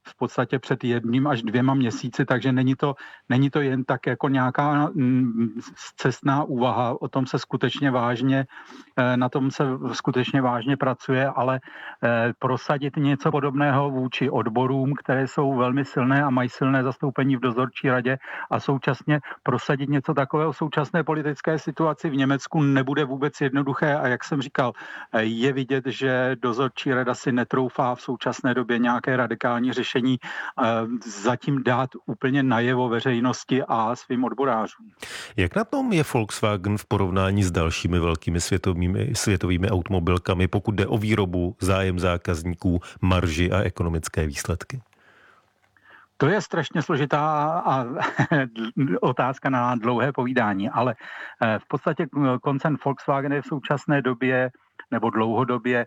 v podstatě před jedním až dvěma měsíci, takže není to, není to jen tak jako nějaká cestná úvaha, o tom se skutečně vážně, na tom se skutečně vážně pracuje, ale prosadit něco podobného vůči odborům, které jsou velmi silné a mají silné zastoupení v dozorčí radě a současně prosadit něco takového v současné politické situaci v Německu nebude vůbec jednoduché a jak jsem říkal, je vidět, že dozorčí rada si netroufá v současné době nějaké radikální řešení zatím dát úplně najevo veřejnosti a svým odborářům. Jak na tom je Volkswagen v porovnání s dalšími velkými světovými, světovými automobilkami, pokud jde o výrobu, zájem zákazníků, marži a ekonomické výsledky? To je strašně složitá a otázka na dlouhé povídání, ale v podstatě koncern Volkswagen je v současné době nebo dlouhodobě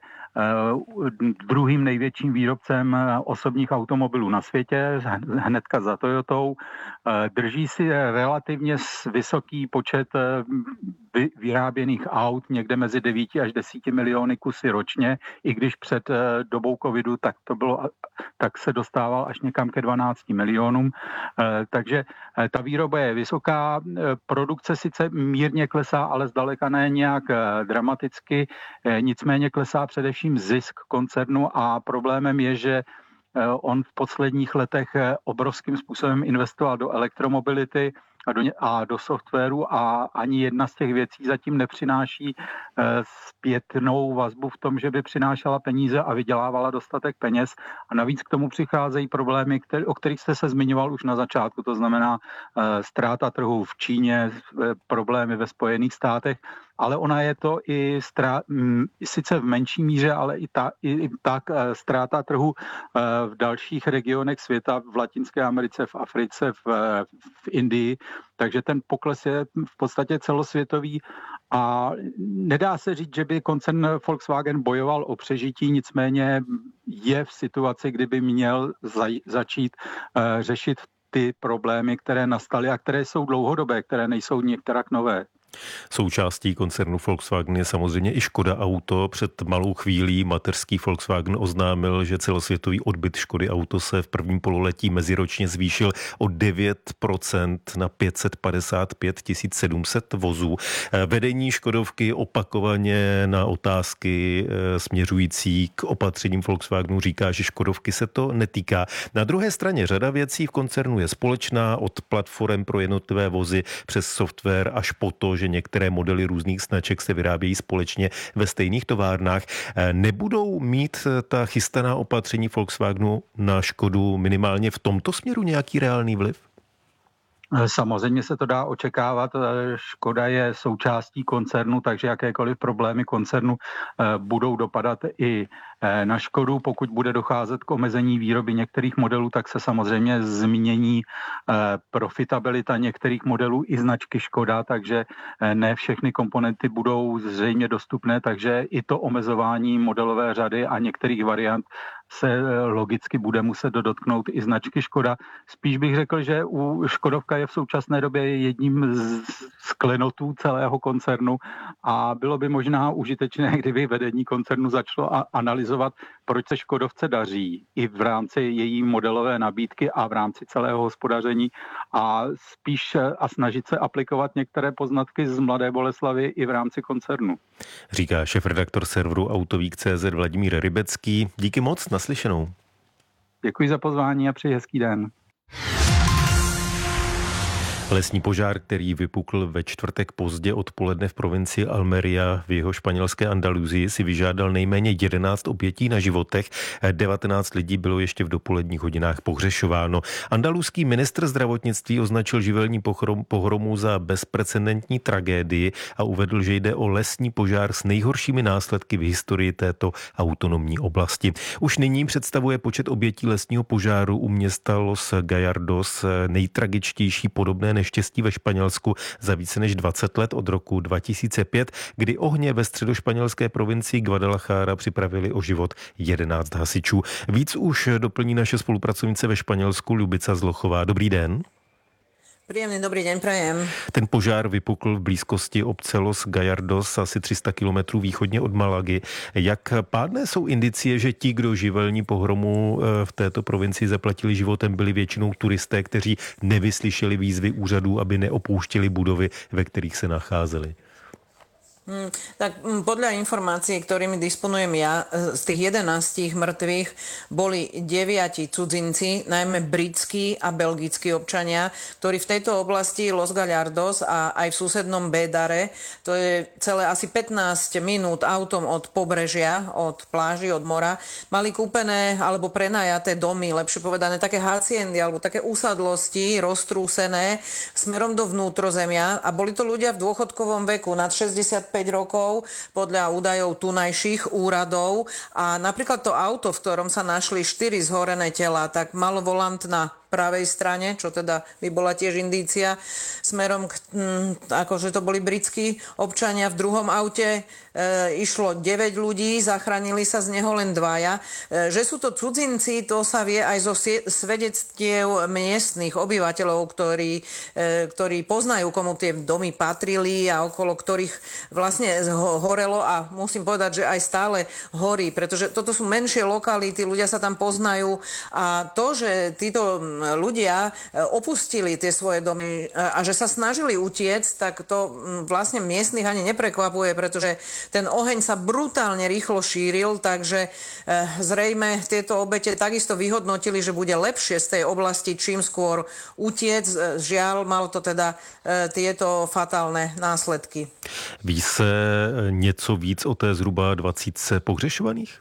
druhým největším výrobcem osobních automobilů na světě, hnedka za Toyotou. Drží si relativně vysoký počet vyráběných aut, někde mezi devíti až desíti miliony kusy ročně, i když před dobou covidu tak to bylo, tak se dostával až někam ke dvanácti milionům. Takže ta výroba je vysoká, produkce sice mírně klesá, ale zdaleka ne nějak dramaticky, nicméně klesá především zisk koncernu a problémem je, že on v posledních letech obrovským způsobem investoval do elektromobility a do, a do softwaru a ani jedna z těch věcí zatím nepřináší zpětnou vazbu v tom, že by přinášela peníze a vydělávala dostatek peněz. A navíc k tomu přicházejí problémy, který, o kterých jste se zmiňoval už na začátku, to znamená ztráta trhu v Číně, problémy ve Spojených státech, ale ona je to i strá, sice v menší míře, ale i, ta, i tak ztráta trhu v dalších regionech světa, v Latinské Americe, v Africe, v, v Indii, takže ten pokles je v podstatě celosvětový a nedá se říct, že by koncern Volkswagen bojoval o přežití, nicméně je v situaci, kdyby měl za, začít uh, řešit ty problémy, které nastaly a které jsou dlouhodobé, které nejsou některak nové. Součástí koncernu Volkswagen je samozřejmě i Škoda Auto. Před malou chvílí mateřský Volkswagen oznámil, že celosvětový odbyt Škody Auto se v prvním pololetí meziročně zvýšil o devět procent na pět set padesát pět tisíc sedm set vozů. Vedení Škodovky opakovaně na otázky směřující k opatřením Volkswagenu říká, že Škodovky se to netýká. Na druhé straně řada věcí v koncernu je společná, od platform pro jednotlivé vozy přes software až po to, že některé modely různých značek se vyrábějí společně ve stejných továrnách. Nebudou mít ta chystaná opatření Volkswagenu na Škodu minimálně v tomto směru nějaký reálný vliv? Samozřejmě se to dá očekávat. Škoda je součástí koncernu, takže jakékoliv problémy koncernu budou dopadat i na Škodu. Pokud bude docházet k omezení výroby některých modelů, tak se samozřejmě změní profitabilita některých modelů i značky Škoda, takže ne všechny komponenty budou zřejmě dostupné, takže i to omezování modelové řady a některých variant se logicky bude muset dotknout i značky Škoda. Spíš bych řekl, že u Škodovka je v současné době jedním z klenotů celého koncernu a bylo by možná užitečné, kdyby vedení koncernu začalo analyzovat, proč se Škodovce daří i v rámci její modelové nabídky a v rámci celého hospodaření a spíš a snažit se aplikovat některé poznatky z Mladé Boleslavi i v rámci koncernu. Říká šéfredaktor serveru Autovík tečka cé zet Vladimír Rybecký. Díky moc, naslyšenou. Děkuji za pozvání a přeji hezký den. Lesní požár, který vypukl ve čtvrtek pozdě odpoledne v provincii Almeria v jeho španělské Andaluzii, si vyžádal nejméně jedenáct obětí na životech. devatenáct lidí bylo ještě v dopoledních hodinách pohřešováno. Andaluzský ministr zdravotnictví označil živelní pohromu za bezprecedentní tragédii a uvedl, že jde o lesní požár s nejhoršími následky v historii této autonomní oblasti. Už nyní představuje počet obětí lesního požáru u města Los Gallardos nejtragičtější podobné neštěstí ve Španělsku za více než dvacet let od roku dva tisíce pět, kdy ohně ve středošpanělské provincii Guadalajara připravili o život jedenáct hasičů. Víc už doplní naše spolupracovnice ve Španělsku Lubica Zlochová. Dobrý den. Príjemný dobrý deň prajem. Ten požár vypukl v blízkosti obce Los Gallardos, asi tři sta kilometrů východně od Malagy. Jak pádné jsou indicie, že ti, kdo živelní pohromu v této provincii zaplatili životem, byli většinou turisté, kteří nevyslyšeli výzvy úřadů, aby neopouštěli budovy, ve kterých se nacházeli? Hmm, tak podľa informácií, ktorými disponujem ja, z tých jedenástich mŕtvych boli deviati cudzinci, najmä britskí a belgickí občania, ktorí v tejto oblasti Los Gallardos a aj v susednom Bédare, to je celé asi pätnásť minút autom od pobrežia, od pláži, od mora, mali kúpené alebo prenajaté domy, lepšie povedané také haciendy alebo také úsadlosti roztrúsené smerom do vnútrozemia a boli to ľudia v dôchodkovom veku nad šesťdesiatpäť rokov podľa údajov tunajších úradov a napríklad to auto, v ktorom sa našli štyri zhorené tela, tak malo volant na pravej strane, čo teda by bola tiež indícia smerom k, hm, akože to boli britskí občania. V druhom aute e, išlo deväť ľudí, zachránili sa z neho len dvaja. E, že sú to cudzinci, to sa vie aj zo svedectiev miestnych obyvateľov, ktorí, e, ktorí poznajú, komu tie domy patrili a okolo ktorých vlastne horelo a musím povedať, že aj stále horí, pretože toto sú menšie lokality, ľudia sa tam poznajú a to, že títo ľudia opustili tie svoje domy a že sa snažili utiecť, tak to vlastne miestnych ani neprekvapuje, pretože ten oheň sa brutálne rýchlo šíril, takže zrejme tieto obete takisto vyhodnotili, že bude lepšie z tej oblasti čím skôr utiec. Žiaľ, malo to teda tieto fatálne následky. Ví se něco víc o té zhruba dvacítce pohřešovaných?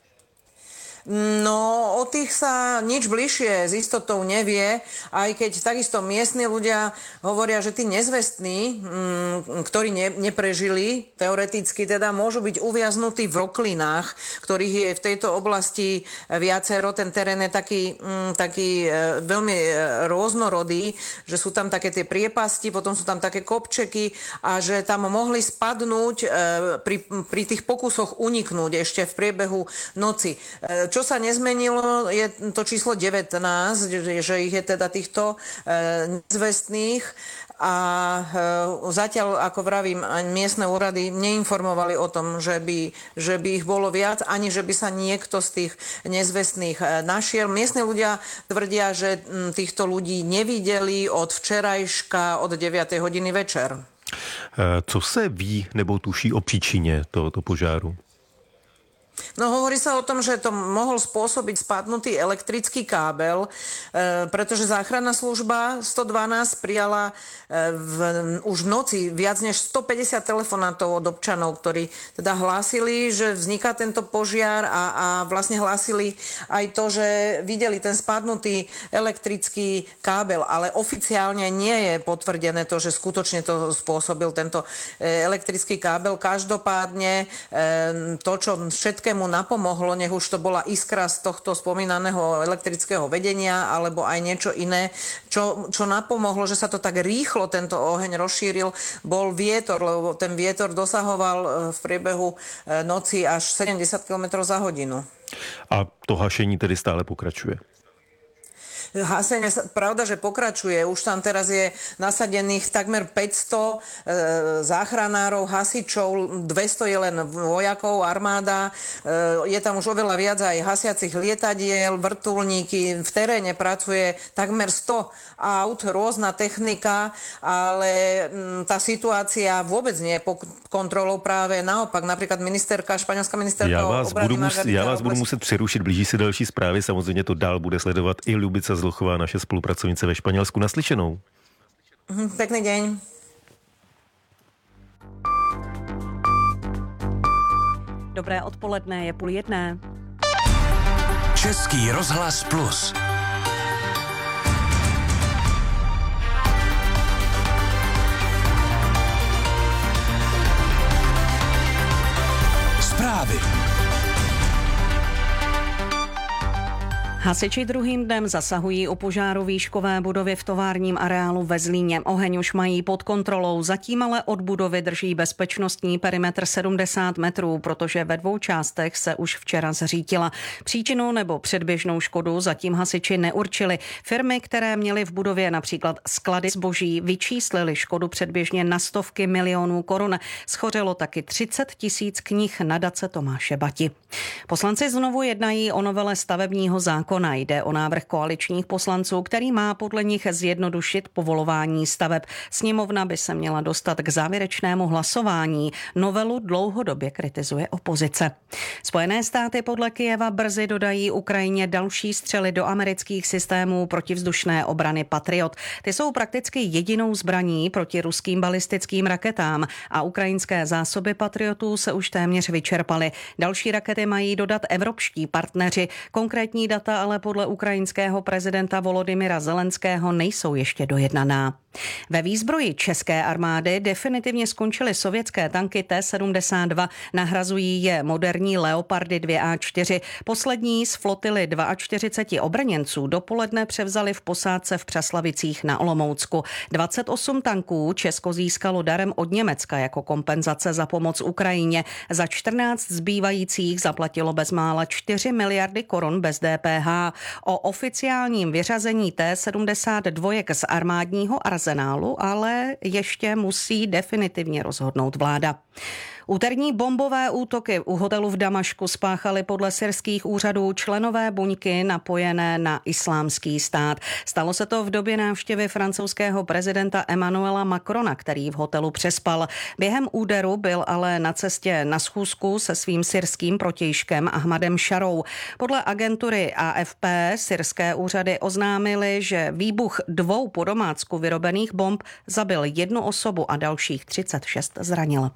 No, o tých sa nič bližšie s istotou nevie, aj keď takisto miestni ľudia hovoria, že tí nezvestní, ktorí ne, neprežili, teoreticky teda môžu byť uviaznutí v roklinách, ktorých je v tejto oblasti viacero. Ten terén je taký, taký veľmi rôznorodý, že sú tam také tie priepasti, potom sú tam také kopčeky a že tam mohli spadnúť pri, pri tých pokusoch uniknúť ešte v priebehu noci. Čo sa nezmenilo, je to číslo devätnásť, že ich je teda týchto nezvestných a zatiaľ, ako vravím, miestne úrady neinformovali o tom, že by, že by ich bolo viac, ani že by sa niekto z tých nezvestných našiel. Miestne ľudia tvrdia, že týchto ľudí nevideli od včerajška od deviatej hodiny večer. Co se ví nebo tuší o příčině tohoto požáru? No hovorí sa o tom, že to mohol spôsobiť spadnutý elektrický kábel, e, pretože záchranná služba sto dvanásť prijala e, v, už v noci viac než stopäťdesiat telefonátov od občanov, ktorí teda hlásili, že vzniká tento požiar a, a vlastne hlásili aj to, že videli ten spadnutý elektrický kábel, ale oficiálne nie je potvrdené to, že skutočne to spôsobil tento elektrický kábel. Každopádne e, to, čo všetko mu napomohlo, nech už to bola iskra z tohto spomínaného elektrického vedenia alebo aj niečo iné, čo, čo napomohlo, že sa to tak rýchlo tento oheň rozšíril, bol vietor, lebo ten vietor dosahoval v priebehu noci až sedemdesiat kilometrov za hodinu. A to hašení tedy stále pokračuje? Hasenie, pravda, že pokračuje. Už tam teraz je nasadených takmer päťsto e, záchranárov, hasičov, dvesto je len vojakov, armáda. E, je tam už oveľa viac aj hasiacich lietadiel, vrtuľníky. V teréne pracuje takmer sto aut, rôzna technika, ale m, tá situácia vôbec nie je pod kontrolou, práve naopak. Napríklad ministerka, španělská ministerka já vás obrany budu, mus, já vás budu muset přerušit, blíží se další zprávy, samozřejmě to dál bude sledovat i Ľubica Zlochová, naše spolupracovnice ve Španělsku. Naslyšenou. Pekný deň. Dobré odpoledne, je půl jedné. Český rozhlas Plus. Zprávy. Hasiči druhým dnem zasahují u požáru výškové budovy v továrním areálu ve Zlíně. Oheň už mají pod kontrolou, zatím ale od budovy drží bezpečnostní perimetr sedmdesát metrů, protože ve dvou částech se už včera zřítila. Příčinu nebo předběžnou škodu zatím hasiči neurčili. Firmy, které měly v budově například sklady zboží, vyčíslily škodu předběžně na stovky milionů korun. Schořelo taky třicet tisíc knih nadace Tomáše Bati. Poslanci znovu jednají o novele stavebního zákona. Jde o návrh koaličních poslanců, který má podle nich zjednodušit povolování staveb. Sněmovna by se měla dostat k závěrečnému hlasování. Novelu dlouhodobě kritizuje opozice. Spojené státy podle Kyjeva brzy dodají Ukrajině další střely do amerických systémů protivzdušné obrany Patriot. Ty jsou prakticky jedinou zbraní proti ruským balistickým raketám a ukrajinské zásoby Patriotů se už téměř vyčerpaly. Další rakety mají dodat evropští partneři. Konkrétní data ale podle ukrajinského prezidenta Volodymyra Zelenského nejsou ještě dojednaná. Ve výzbroji české armády definitivně skončily sovětské tanky T sedmdesát dva, nahrazují je moderní Leopardy dva A čtyři. Poslední z flotily čtyřicet dva obrněnců dopoledne převzali v posádce v Přaslavicích na Olomoucku. dvacet osm tanků Česko získalo darem od Německa jako kompenzace za pomoc Ukrajině. Za čtrnáct zbývajících zaplatilo bezmála čtyři miliardy korun bez D P H. O oficiálním vyřazení T sedmdesát dva z armádního arzenálu ale ještě musí definitivně rozhodnout vláda. Úterní bombové útoky u hotelu v Damašku spáchali podle syrských úřadů členové buňky napojené na islámský stát. Stalo se to v době návštěvy francouzského prezidenta Emmanuela Macrona, který v hotelu přespal. Během úderu byl ale na cestě na schůzku se svým syrským protějškem Ahmadem Šarou. Podle agentury A F P syrské úřady oznámily, že výbuch dvou po domácku vyrobených bomb zabil jednu osobu a dalších třicet šest zranil.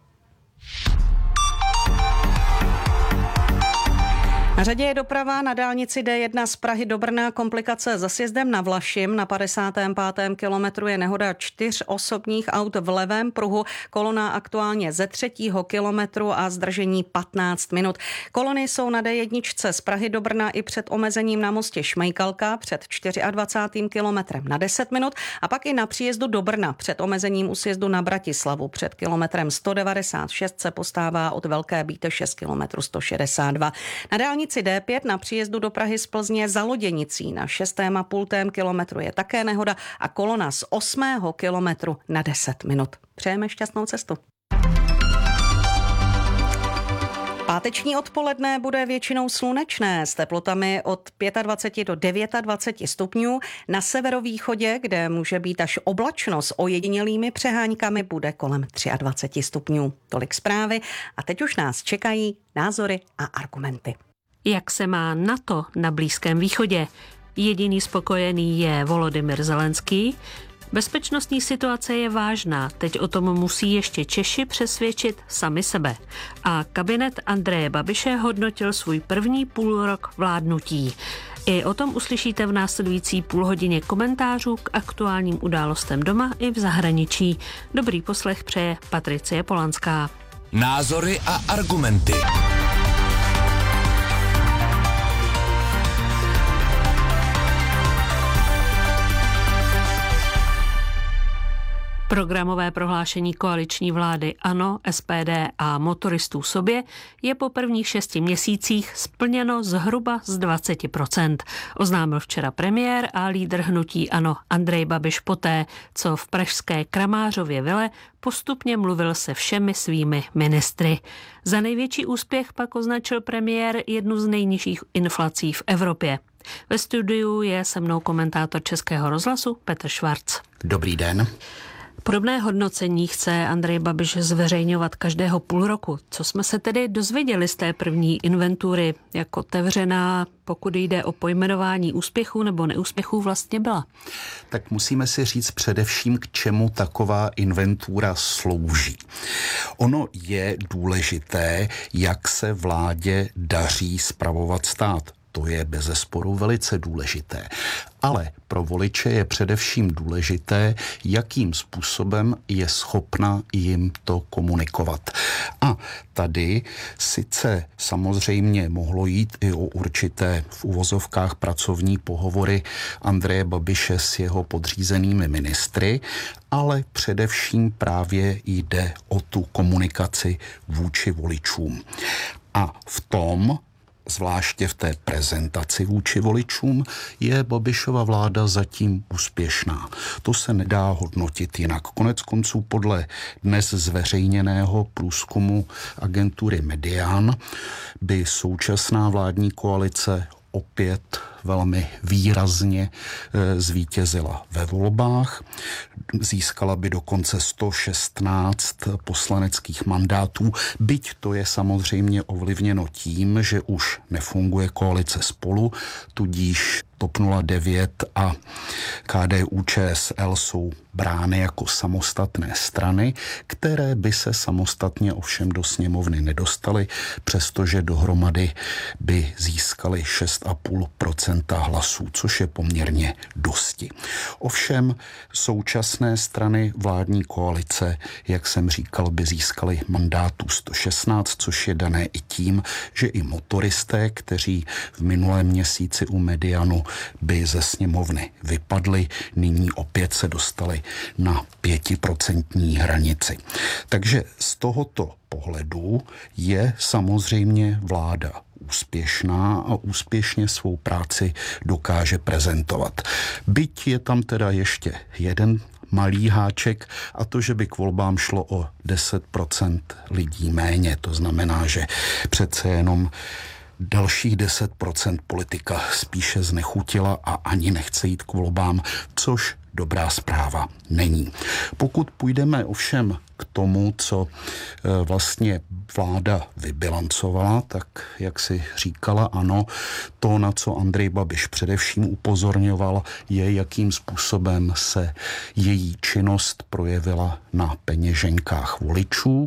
Na řadě je doprava na dálnici D jedna z Prahy do Brna, komplikace za sjezdem na Vlašim. Na padesátém pátém kilometru je nehoda čtyř osobních aut v levém pruhu, kolona aktuálně ze třetího kilometru a zdržení patnáct minut. Kolony jsou na D jedna z Prahy do Brna i před omezením na mostě Šmejkalka před dvacátým čtvrtým kilometrem na deset minut a pak i na příjezdu do Brna před omezením u sjezdu na Bratislavu před kilometrem sto devadesát šest se postává od Velké Bíteše z kilometru sto šedesát dva. Na dálnici D pět na příjezdu do Prahy z Plzně za Loděnicí na šestém a půltém kilometru je také nehoda a kolona z osmého kilometru na deset minut. Přejeme šťastnou cestu. Páteční odpoledne bude většinou slunečné s teplotami od dvacet pět do dvacet devět stupňů. Na severovýchodě, kde může být až oblačno s ojedinělými přeháňkami, bude kolem dvacet tři stupňů. Tolik zprávy a teď už nás čekají názory a argumenty. Jak se má NATO na Blízkém východě? Jediný spokojený je Volodymyr Zelenský. Bezpečnostní situace je vážná, teď o tom musí ještě Češi přesvědčit sami sebe. A kabinet Andreje Babiše hodnotil svůj první půlrok vládnutí. I o tom uslyšíte v následující půlhodině komentářů k aktuálním událostem doma i v zahraničí. Dobrý poslech přeje Patricie Polanská. Názory a argumenty. Programové prohlášení koaliční vlády ANO, S P D a motoristů sobě je po prvních šesti měsících splněno zhruba z dvacet procent. Oznámil včera premiér a lídr hnutí ANO Andrej Babiš poté, co v pražské Kramářově vile postupně mluvil se všemi svými ministry. Za největší úspěch pak označil premiér jednu z nejnižších inflací v Evropě. Ve studiu je se mnou komentátor Českého rozhlasu Petr Švarc. Dobrý den. Podobné hodnocení chce Andrej Babiš zveřejňovat každého půl roku. Co jsme se tedy dozvěděli z té první inventury, jak otevřená, pokud jde o pojmenování úspěchů nebo neúspěchů, vlastně byla? Tak musíme si říct především, k čemu taková inventura slouží. Ono je důležité, jak se vládě daří spravovat stát. To je bezesporu velice důležité. Ale pro voliče je především důležité, jakým způsobem je schopna jim to komunikovat. A tady sice samozřejmě mohlo jít i o určité v uvozovkách pracovní pohovory Andreje Babiše s jeho podřízenými ministry, ale především právě jde o tu komunikaci vůči voličům. A v tom, zvláště v té prezentaci vůči voličům, je Babišova vláda zatím úspěšná. To se nedá hodnotit jinak. Konec konců podle dnes zveřejněného průzkumu agentury Median by současná vládní koalice opět velmi výrazně e, zvítězila ve volbách. Získala by dokonce sto šestnáct poslaneckých mandátů, byť to je samozřejmě ovlivněno tím, že už nefunguje koalice Spolu, tudíž T O P nula devět a K D U Č S L jsou brány jako samostatné strany, které by se samostatně ovšem do sněmovny nedostaly, přestože dohromady by získaly šest celá pět procenta hlasů, což je poměrně dosti. Ovšem současné strany vládní koalice, jak jsem říkal, by získaly mandátů sto šestnáct, což je dané i tím, že i motoristé, kteří v minulém měsíci u Medianu by ze sněmovny vypadli, nyní opět se dostali na pětiprocentní hranici. Takže z tohoto pohledu je samozřejmě vláda úspěšná a úspěšně svou práci dokáže prezentovat. Byť je tam teda ještě jeden malý háček, a to, že by k volbám šlo o deset procent lidí méně. To znamená, že přece jenom dalších deset procent politika spíše znechutila a ani nechce jít k volbám, což dobrá zpráva není. Pokud půjdeme ovšem k tomu, co vlastně vláda vybilancovala, tak jak si říkala, ano, to, na co Andrej Babiš především upozorňoval, je, jakým způsobem se její činnost projevila na peněženkách voličů.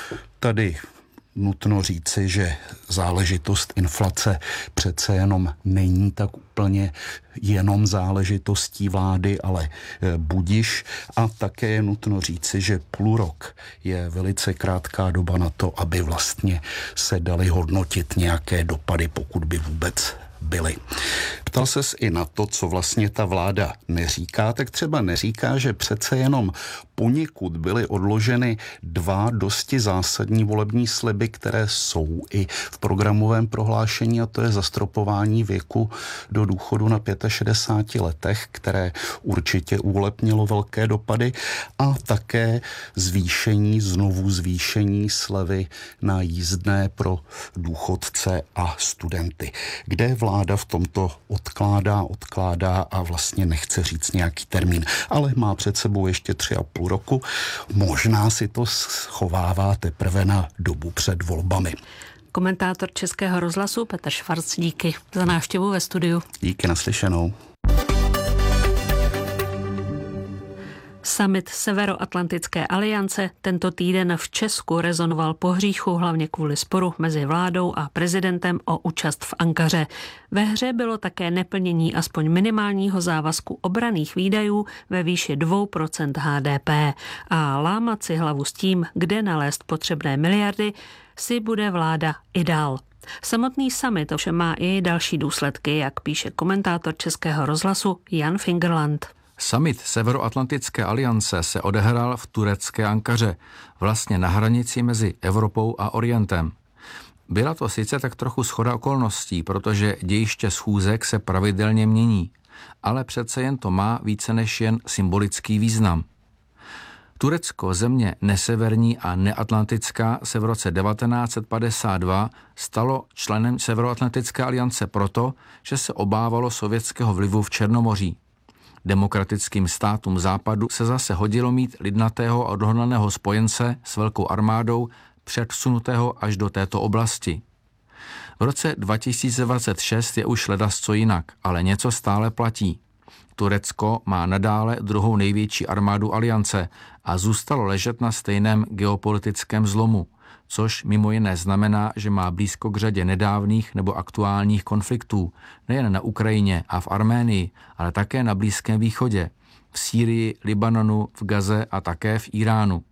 Tady nutno říci, že záležitost inflace přece jenom není tak úplně jenom záležitostí vlády, ale budiš. A také je nutno říci, že půl rok je velice krátká doba na to, aby vlastně se daly hodnotit nějaké dopady, pokud by vůbec byly. Ptal ses i na to, co vlastně ta vláda neříká, tak třeba neříká, že přece jenom poněkud byly odloženy dva dosti zásadní volební sliby, které jsou i v programovém prohlášení, a to je zastropování věku do důchodu na šedesáti pěti letech, které určitě u voleb mělo velké dopady, a také zvýšení, znovu zvýšení slevy na jízdné pro důchodce a studenty, kde vláda v tomto odkládá, odkládá a vlastně nechce říct nějaký termín, ale má před sebou ještě tři a půl roku. Možná si to schovává teprve na dobu před volbami. Komentátor Českého rozhlasu Petr Švarc, díky za návštěvu ve studiu. Díky, naslyšenou. Summit Severoatlantické aliance tento týden v Česku rezonoval po hříchu, hlavně kvůli sporu mezi vládou a prezidentem o účast v Ankaře. Ve hře bylo také neplnění aspoň minimálního závazku obranných výdajů ve výši dvě procenta H D P. A lámat si hlavu s tím, kde nalézt potřebné miliardy, si bude vláda i dál. Samotný summit ovšem má i další důsledky, jak píše komentátor Českého rozhlasu Jan Fingerland. Summit Severoatlantické aliance se odehrál v turecké Ankaře, vlastně na hranici mezi Evropou a Orientem. Byla to sice tak trochu shoda okolností, protože dějiště schůzek se pravidelně mění, ale přece jen to má více než jen symbolický význam. Turecko, země neseverní a neatlantická, se v roce devatenáct set padesát dva stalo členem Severoatlantické aliance proto, že se obávalo sovětského vlivu v Černomoří. Demokratickým státům západu se zase hodilo mít lidnatého a odhodlaného spojence s velkou armádou předsunutého až do této oblasti. V roce dva tisíce dvacet šest je už ledasco jinak, ale něco stále platí. Turecko má nadále druhou největší armádu aliance a zůstalo ležet na stejném geopolitickém zlomu, což mimo jiné znamená, že má blízko k řadě nedávných nebo aktuálních konfliktů, nejen na Ukrajině a v Arménii, ale také na Blízkém východě, v Sýrii, Libanonu, v Gaze a také v Iránu.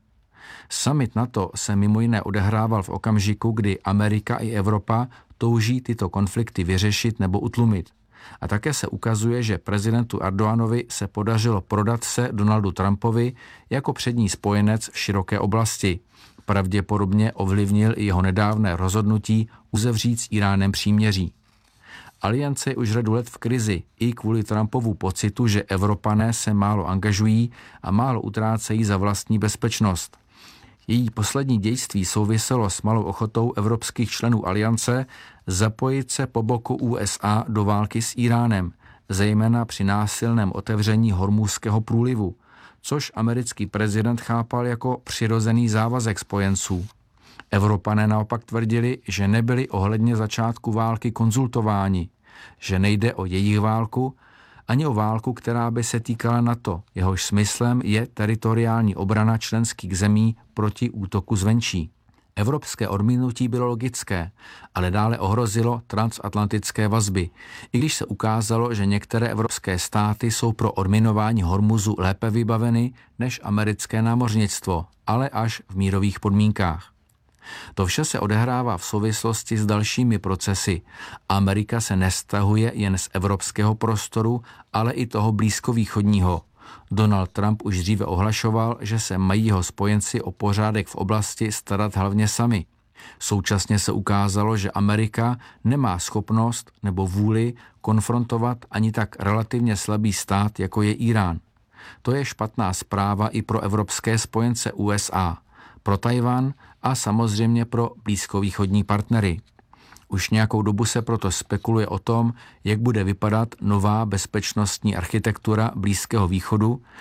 Summit NATO se mimo jiné odehrával v okamžiku, kdy Amerika i Evropa touží tyto konflikty vyřešit nebo utlumit. A také se ukazuje, že prezidentu Erdoganovi se podařilo prodat se Donaldu Trumpovi jako přední spojenec v široké oblasti. Pravděpodobně ovlivnil i jeho nedávné rozhodnutí uzavřít s Iránem příměří. Aliance je už řadu let v krizi i kvůli Trumpovu pocitu, že Evropané se málo angažují a málo utrácejí za vlastní bezpečnost. Její poslední dějství souviselo s malou ochotou evropských členů aliance zapojit se po boku U S A do války s Iránem, zejména při násilném otevření Hormuzského průlivu, což americký prezident chápal jako přirozený závazek spojenců. Evropané naopak tvrdili, že nebyli ohledně začátku války konzultováni, že nejde o jejich válku, ani o válku, která by se týkala NATO. Jehož smyslem je teritoriální obrana členských zemí proti útoku zvenčí. Evropské odmítnutí bylo logické, ale dále ohrozilo transatlantické vazby, i když se ukázalo, že některé evropské státy jsou pro odminování Hormuzu lépe vybaveny než americké námořnictvo, ale až v mírových podmínkách. To vše se odehrává v souvislosti s dalšími procesy. Amerika se nestahuje jen z evropského prostoru, ale i toho blízkovýchodního. Donald Trump už dříve ohlašoval, že se mají jeho spojenci o pořádek v oblasti starat hlavně sami. Současně se ukázalo, že Amerika nemá schopnost nebo vůli konfrontovat ani tak relativně slabý stát, jako je Irán. To je špatná zpráva i pro evropské spojence U S A, pro Tajvan a samozřejmě pro blízkovýchodní partnery. Už nějakou dobu se proto spekuluje o tom, jak bude vypadat nová bezpečnostní architektura Blízkého východu